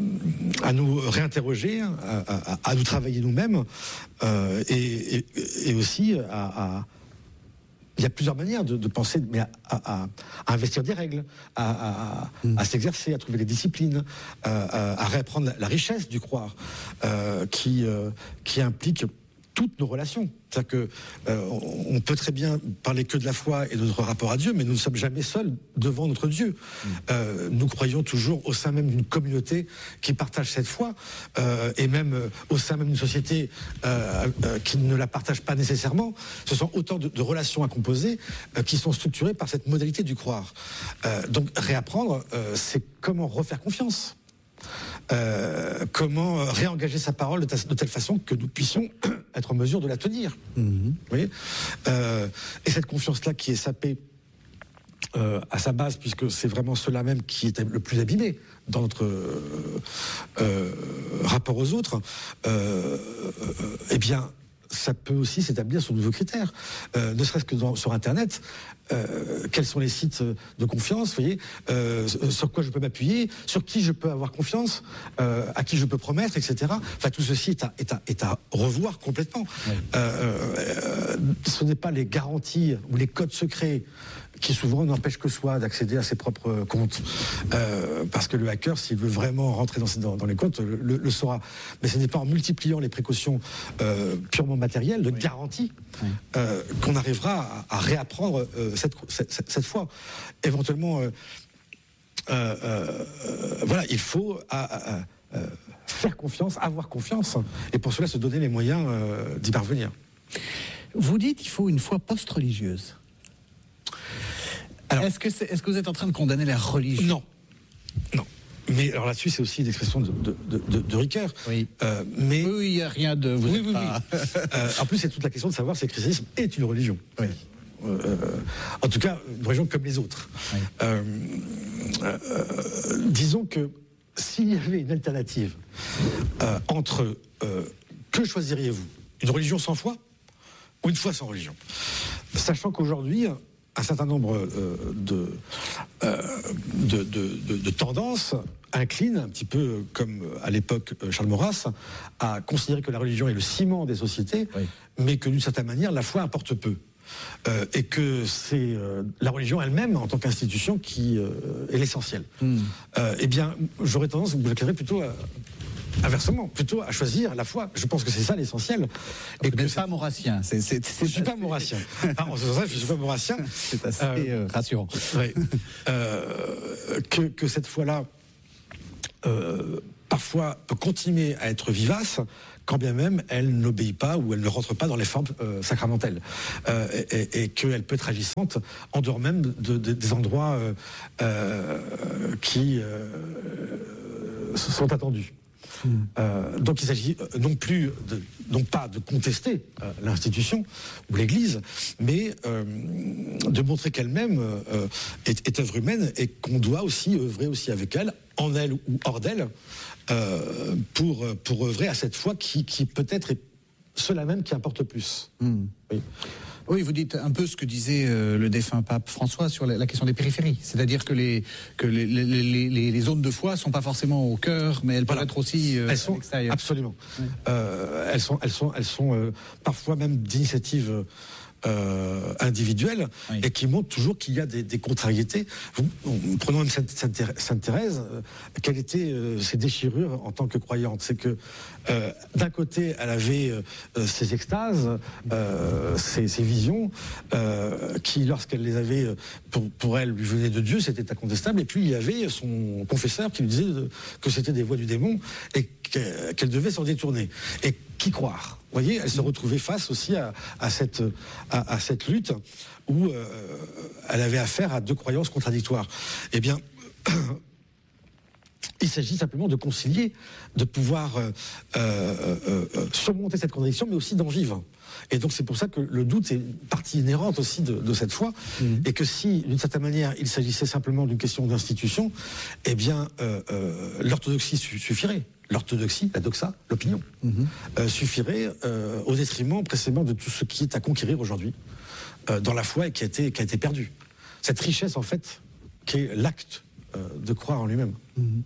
à nous réinterroger, à, à, à nous travailler nous-mêmes, euh, et, et, et aussi à... à il y a plusieurs manières de, de penser, mais à, à, à investir des règles, à, à, mmh. à s'exercer, à trouver des disciplines, à, à réapprendre la, la richesse du croire, euh, qui, euh, qui implique toutes nos relations. C'est-à-dire que euh, on peut très bien parler que de la foi et de notre rapport à Dieu, mais nous ne sommes jamais seuls devant notre Dieu. Mmh. Euh, nous croyons toujours au sein même d'une communauté qui partage cette foi, euh, et même euh, au sein même d'une société euh, euh, qui ne la partage pas nécessairement. Ce sont autant de, de relations à composer euh, qui sont structurées par cette modalité du croire. Euh, donc réapprendre, euh, c'est comment refaire confiance. Euh, comment réengager sa parole de, ta, de telle façon que nous puissions être en mesure de la tenir. Mmh. Vous voyez euh, et cette confiance-là qui est sapée euh, à sa base, puisque c'est vraiment cela même qui est le plus abîmé dans notre euh, euh, rapport aux autres, euh, euh, eh bien, ça peut aussi s'établir sur de nouveaux critères, euh, ne serait-ce que dans, sur Internet. Euh, quels sont les sites de confiance, vous voyez, euh, sur quoi je peux m'appuyer, sur qui je peux avoir confiance, euh, à qui je peux promettre, et cetera. Enfin, tout ceci est à, est à, est à revoir complètement. Oui. Euh, euh, ce n'est pas les garanties ou les codes secrets qui souvent n'empêchent que soi d'accéder à ses propres comptes. Euh, parce que le hacker, s'il veut vraiment rentrer dans, dans, dans les comptes, le, le, le saura. Mais ce n'est pas en multipliant les précautions euh, purement matérielles, de oui. garantie, oui. Euh, qu'on arrivera à, à réapprendre euh, cette, cette, cette fois. Éventuellement, euh, euh, euh, voilà, il faut à, à, à faire confiance, avoir confiance, et pour cela se donner les moyens euh, d'y parvenir. Vous dites qu'il faut une foi post-religieuse. Alors, est-ce que, c'est, est-ce que vous êtes en train de condamner la religion ? Non, non. Mais alors là-dessus, c'est aussi une expression de, de, de, de Ricoeur. Oui. Euh, mais oui, il n'y a rien de. Vous oui, oui, pas... oui. euh, en plus, c'est toute la question de savoir si le christianisme est une religion. Oui. Euh, en tout cas, une religion comme les autres. Oui. Euh, euh, disons que s'il y avait une alternative euh, entre euh, que choisiriez-vous ? Une religion sans foi ou une foi sans religion ? Sachant qu'aujourd'hui, un certain nombre euh, de, euh, de, de, de, de tendances inclinent, un petit peu comme à l'époque Charles Maurras, à considérer que la religion est le ciment des sociétés, oui. mais que d'une certaine manière, la foi importe peu. Euh, et que c'est euh, la religion elle-même, en tant qu'institution, qui euh, est l'essentiel. Mm. Euh, eh bien, j'aurais tendance, vous j'éclairerais plutôt à... Inversement, plutôt à choisir la foi. Je pense que c'est ça l'essentiel. Et que c'est pas maurassien. C'est, c'est, c'est je suis pas maurassien. Ah, en ce sens-là, je suis pas maurassien. C'est assez euh, rassurant. Ouais. Euh, que, que cette foi-là, euh, parfois, peut continuer à être vivace, quand bien même elle n'obéit pas ou elle ne rentre pas dans les formes euh, sacramentelles, euh, et, et, et qu'elle peut être agissante en dehors même de, de, des endroits euh, euh, qui euh, sont attendus. Mmh. Euh, donc il s'agit non plus, de, non pas de contester euh, l'institution ou l'Église, mais euh, de montrer qu'elle-même euh, est, est œuvre humaine et qu'on doit aussi œuvrer aussi avec elle, en elle ou hors d'elle, euh, pour, pour œuvrer à cette foi qui, qui peut-être est cela même qui importe plus. Mmh. Oui. Oui, vous dites un peu ce que disait euh, le défunt pape François sur la, la question des périphéries. C'est-à-dire que les, que les, les, les, les zones de foi ne sont pas forcément au cœur, mais elles voilà. peuvent être aussi euh, elles sont, à l'extérieur. Absolument. Oui. Euh, elles sont, elles sont, elles sont euh, parfois même d'initiative euh, individuelle, oui. et qui montrent toujours qu'il y a des, des contrariétés. Vous, prenons même Sainte, Sainte, Sainte Thérèse, euh, quelles étaient euh, ses déchirures en tant que croyante. C'est que euh, d'un côté, elle avait euh, ses extases, euh, ses, ses visions, euh, qui, lorsqu'elle les avait, pour, pour elle, lui venaient de Dieu, c'était incontestable. Et puis il y avait son confesseur qui lui disait de, que c'était des voix du démon et qu'elle devait s'en détourner. Et qui croire ? Vous voyez, elle se retrouvait face aussi à, à, cette, à, à cette lutte où euh, elle avait affaire à deux croyances contradictoires. Eh bien, il s'agit simplement de concilier, de pouvoir euh, euh, euh, surmonter cette contradiction, mais aussi d'en vivre. Et donc c'est pour ça que le doute est une partie inhérente aussi de, de cette foi, mmh. et que si, d'une certaine manière, il s'agissait simplement d'une question d'institution, eh bien, euh, euh, l'orthodoxie suffirait. L'orthodoxie, la doxa, l'opinion, mmh. euh, suffirait euh, au détriment précisément de tout ce qui est à conquérir aujourd'hui euh, dans la foi et qui a été, qui a été perdu. Cette richesse, en fait, qui est l'acte euh, de croire en lui-même. Mmh.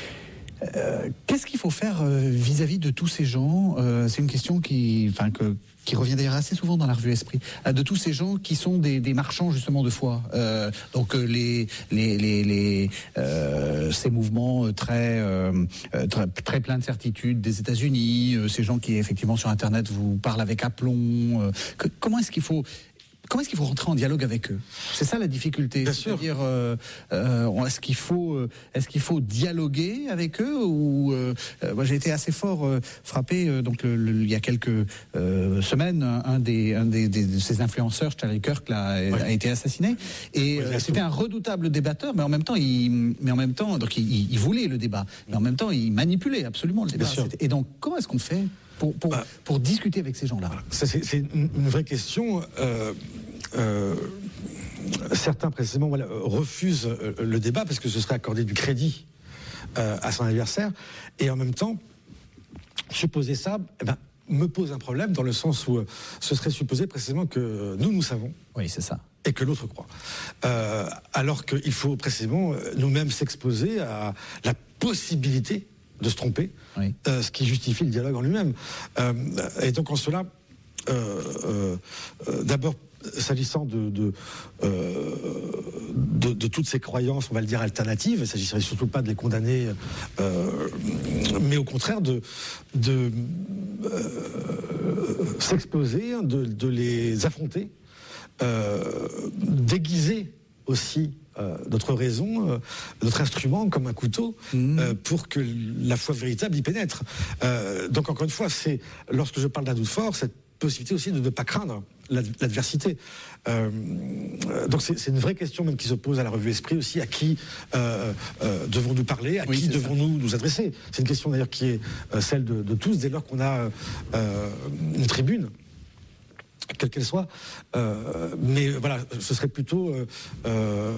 Euh, qu'est-ce qu'il faut faire euh, vis-à-vis de tous ces gens euh, C'est une question qui, enfin, que, qui revient d'ailleurs assez souvent dans la revue Esprit. Euh, de tous ces gens qui sont des, des marchands justement de foi. Euh, donc euh, les, les, les, les euh, ces mouvements très, euh, très, très pleins de certitudes des États-Unis, euh, ces gens qui effectivement sur Internet vous parlent avec aplomb. Euh, que, comment est-ce qu'il faut Comment est-ce qu'il faut rentrer en dialogue avec eux ? C'est ça la difficulté. Bien C'est-à-dire, euh, euh, est-ce qu'il faut, est-ce qu'il faut dialoguer avec eux ou euh, moi j'ai été assez fort euh, frappé. Euh, donc le, le, il y a quelques euh, semaines, un des, un des, des de ces influenceurs, Charlie Kirk, là, ouais. a été assassiné. Et oui, euh, c'était un redoutable débatteur, mais en même temps, il, mais en même temps, donc il, il voulait le débat, mais en même temps, il manipulait absolument le débat. Et donc, comment est-ce qu'on fait Pour, pour, ah. pour discuter avec ces gens-là. Ça, c'est, c'est une, une vraie question. Euh, euh, certains, précisément, voilà, refusent euh, le débat parce que ce serait accorder du crédit euh, à son adversaire. Et en même temps, supposer ça eh ben, me pose un problème dans le sens où euh, ce serait supposé précisément que nous, nous savons. Oui, c'est ça. Et que l'autre croit. Euh, alors qu'il faut précisément nous-mêmes s'exposer à la possibilité de se tromper, oui. euh, ce qui justifie le dialogue en lui-même. Euh, et donc en cela, euh, euh, euh, d'abord, s'agissant de, de, euh, de, de toutes ces croyances, on va le dire, alternatives, il ne s'agirait surtout pas de les condamner, euh, mais au contraire de, de euh, s'exposer, de, de les affronter, euh, déguiser aussi Euh, notre raison, euh, notre instrument comme un couteau, mmh. euh, pour que la foi véritable y pénètre. Euh, donc encore une fois, c'est lorsque je parle d'un doute fort, cette possibilité aussi de ne pas craindre l'adversité. Euh, donc c'est, c'est une vraie question même qui se pose à la revue Esprit aussi, à qui euh, euh, devons-nous parler, à oui, qui devons-nous nous adresser. C'est une question d'ailleurs qui est euh, celle de, de tous, dès lors qu'on a euh, une tribune, quelle qu'elle soit, euh, mais voilà, ce serait plutôt, euh, euh,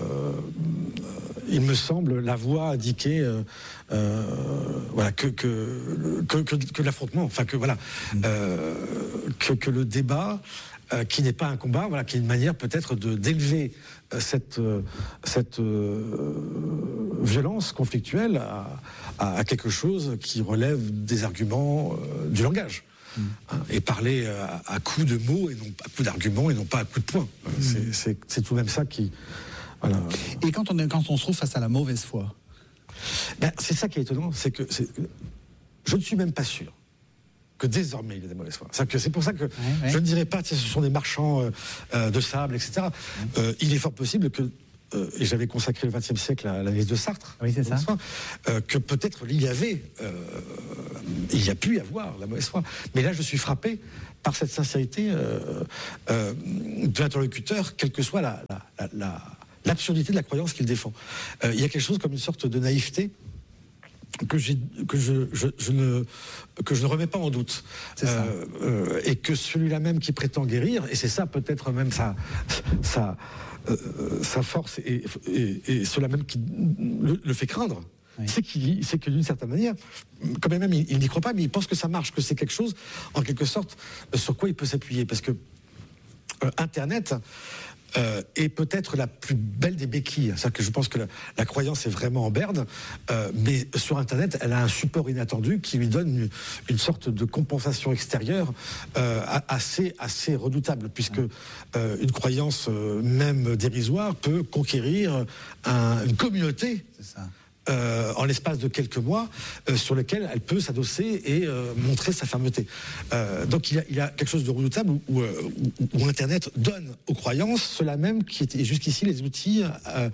il me semble, la voie indiquée, euh, euh, voilà, que que, que que que l'affrontement, enfin que voilà, euh, que que le débat euh, qui n'est pas un combat, voilà, qui est une manière peut-être de d'élever euh, cette euh, cette euh, violence conflictuelle à, à, à quelque chose qui relève des arguments euh, du langage. Mmh. Hein, et parler à, à coups de mots et non à coups d'arguments et non pas à coups de poing. Mmh. C'est, c'est, c'est tout de même ça qui. Voilà. Et quand on est, quand on se trouve face à la mauvaise foi. Ben, c'est ça qui est étonnant, c'est que c'est, je ne suis même pas sûr que désormais il y a des mauvaises foi. C'est, que c'est pour ça que ouais, ouais. je ne dirais pas que ce sont des marchands euh, euh, de sable, et cetera. Ouais. Euh, il est fort possible que, euh, et j'avais consacré le vingtième siècle à l'analyse de Sartre, oui, c'est ça. Foi, euh, que peut-être il y avait, euh, il y a pu y avoir la mauvaise foi. Mais là, je suis frappé par cette sincérité euh, euh, de l'interlocuteur, quelle que soit la, la, la, la l'absurdité de la croyance qu'il défend. Euh, il y a quelque chose comme une sorte de naïveté que, j'ai, que, je, je, je ne, que je ne remets pas en doute. C'est ça. Euh, euh, et que celui-là même qui prétend guérir, et c'est ça peut-être même sa, sa, euh, sa force, et, et, et cela même qui le, le fait craindre, oui. c'est, qu'il, c'est que d'une certaine manière, quand même il, il n'y croit pas, mais il pense que ça marche, que c'est quelque chose, en quelque sorte, sur quoi il peut s'appuyer. Parce que euh, Internet... Euh, et peut-être la plus belle des béquilles. C'est-à-dire que je pense que la, la croyance est vraiment en berne, euh, mais sur Internet, elle a un support inattendu qui lui donne une, une sorte de compensation extérieure euh, assez, assez redoutable, puisque euh, une croyance, euh, même dérisoire, peut conquérir un, une communauté. C'est ça. Euh, en l'espace de quelques mois, euh, sur lequel elle peut s'adosser et euh, montrer sa fermeté. Euh, donc il y, a, il y a quelque chose de redoutable où, où, où, où Internet donne aux croyances cela même qui était jusqu'ici les outils euh,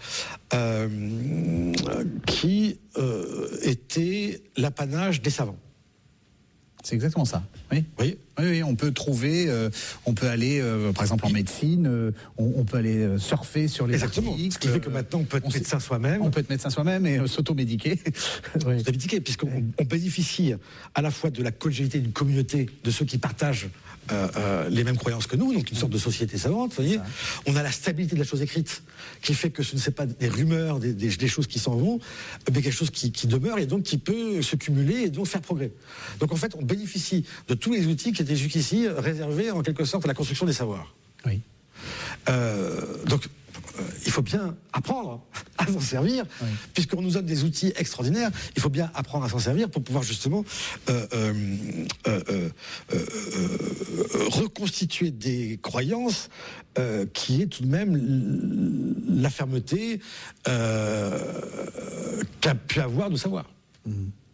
euh, qui euh, étaient l'apanage des savants. C'est exactement ça. Oui. Oui. Oui, oui, on peut trouver, euh, on peut aller, euh, par exemple en médecine, euh, on, on peut aller euh, surfer sur les Exactement. articles. Ce qui fait que maintenant on peut être on médecin soi-même. On peut être médecin soi-même et euh, s'automédiquer. Oui. S'automédiquer, puisqu'on oui. on bénéficie à la fois de la collégialité d'une communauté de ceux qui partagent euh, euh, les mêmes croyances que nous, donc une sorte de société savante. Vous voyez, on a la stabilité de la chose écrite qui fait que ce ne sont pas des rumeurs, des, des, des choses qui s'en vont, mais quelque chose qui, qui demeure et donc qui peut se cumuler et donc faire progrès. Donc en fait, on bénéficie de tous les outils qui étaient jusqu'ici réservés en quelque sorte à la construction des savoirs. Oui. Euh, donc euh, il faut bien apprendre à s'en servir, oui. puisqu'on nous donne des outils extraordinaires. Il faut bien apprendre à s'en servir pour pouvoir justement euh, euh, euh, euh, euh, reconstituer des croyances euh, qui est tout de même la fermeté euh, qu'a pu avoir de savoir. Mmh.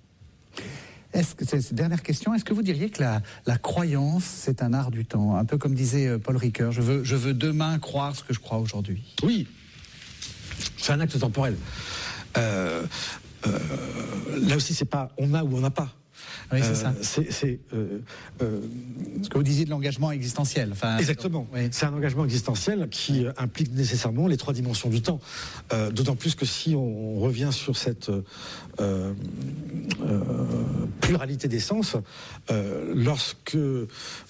Est-ce que, c'est, dernière question, est-ce que vous diriez que la, la croyance, c'est un art du temps? Un peu comme disait Paul Ricoeur, je veux, je veux demain croire ce que je crois aujourd'hui. Oui, c'est un acte temporel. Euh, euh, là aussi, c'est pas on a ou on n'a pas. Oui, c'est euh, ça. C'est, c'est, euh, euh, ce que vous disiez de l'engagement existentiel. Enfin, exactement. Oui. C'est un engagement existentiel qui euh, implique nécessairement les trois dimensions du temps. Euh, d'autant plus que si on, on revient sur cette euh, euh, pluralité des sens, euh, lorsque euh,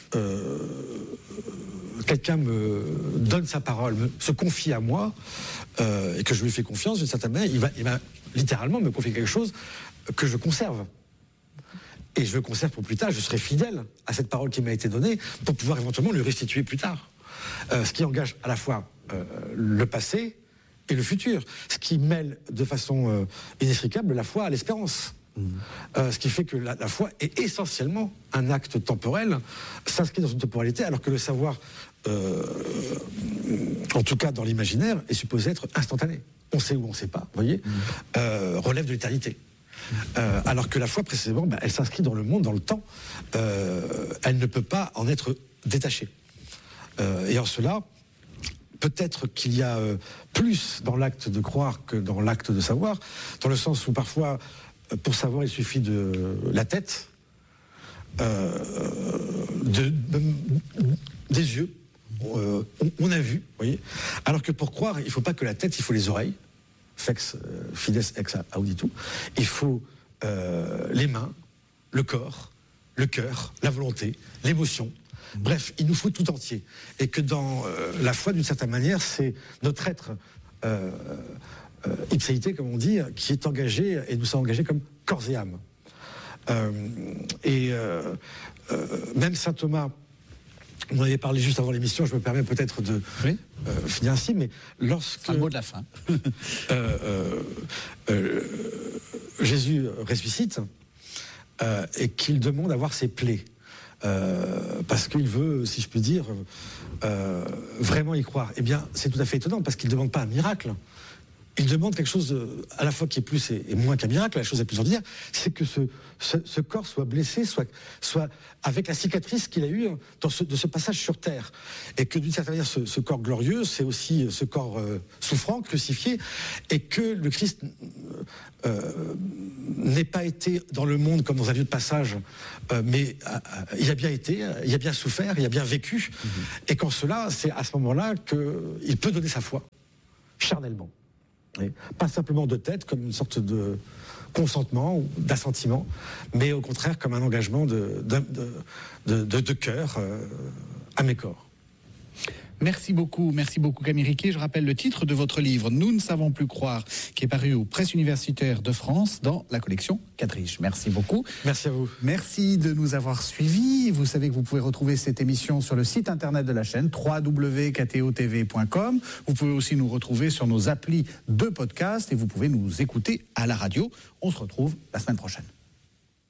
quelqu'un me donne sa parole, me, se confie à moi, euh, et que je lui fais confiance d'une certaine manière, il va, il va littéralement me confier quelque chose que je conserve. Et je le conserve pour plus tard, je serai fidèle à cette parole qui m'a été donnée pour pouvoir éventuellement lui restituer plus tard. Euh, ce qui engage à la fois euh, le passé et le futur. Ce qui mêle de façon euh, inextricable la foi à l'espérance. Mmh. Euh, ce qui fait que la, la foi est essentiellement un acte temporel, s'inscrit dans une temporalité, alors que le savoir, euh, en tout cas dans l'imaginaire, est supposé être instantané. On sait ou on ne sait pas, vous voyez, mmh. euh, relève de l'éternité. Euh, alors que la foi, précisément, bah, elle s'inscrit dans le monde, dans le temps. Euh, elle ne peut pas en être détachée. Euh, et en cela, peut-être qu'il y a euh, plus dans l'acte de croire que dans l'acte de savoir, dans le sens où parfois, pour savoir, il suffit de la tête, euh, de, de, des yeux. Euh, on, on a vu, vous voyez. Alors que pour croire, il ne faut pas que la tête, il faut les oreilles. Fex, euh, fides ex auditu. Il faut euh, les mains, le corps, le cœur, la volonté, l'émotion. Bref, il nous faut tout entier. Et que dans euh, la foi, d'une certaine manière, c'est notre être euh, euh, ipséité, comme on dit, qui est engagé, et nous sommes engagés comme corps et âme. Euh, et euh, euh, même saint Thomas, On avait parlé juste avant l'émission, je me permets peut-être de oui. euh, finir ainsi, mais lorsque... C'est un mot de la fin. euh, euh, euh, Jésus ressuscite euh, et qu'il demande à voir ses plaies. Euh, parce qu'il veut, si je puis dire, euh, vraiment y croire. Eh bien, c'est tout à fait étonnant, parce qu'il ne demande pas un miracle. Il demande quelque chose à la fois qui est plus et moins qu'un miracle. La chose la plus ordinaire, c'est que ce, ce, ce corps soit blessé, soit, soit avec la cicatrice qu'il a eue dans ce, de ce passage sur terre. Et que d'une certaine manière, ce, ce corps glorieux, c'est aussi ce corps euh, souffrant, crucifié, et que le Christ euh, n'ait pas été dans le monde comme dans un lieu de passage, euh, mais euh, il a bien été, il a bien souffert, il a bien vécu, mmh. et qu'en cela, c'est à ce moment-là qu'il peut donner sa foi, charnellement. Et pas simplement de tête, comme une sorte de consentement ou d'assentiment, mais au contraire comme un engagement de, de, de, de, de cœur euh, à mes corps. Merci beaucoup, merci beaucoup Camille Riquet. Je rappelle le titre de votre livre « Nous ne savons plus croire » qui est paru aux Presses universitaires de France dans la collection Quadrige. Merci beaucoup. Merci à vous. Merci de nous avoir suivis. Vous savez que vous pouvez retrouver cette émission sur le site internet de la chaîne w w w point k t o t v point com. Vous pouvez aussi nous retrouver sur nos applis de podcast et vous pouvez nous écouter à la radio. On se retrouve la semaine prochaine.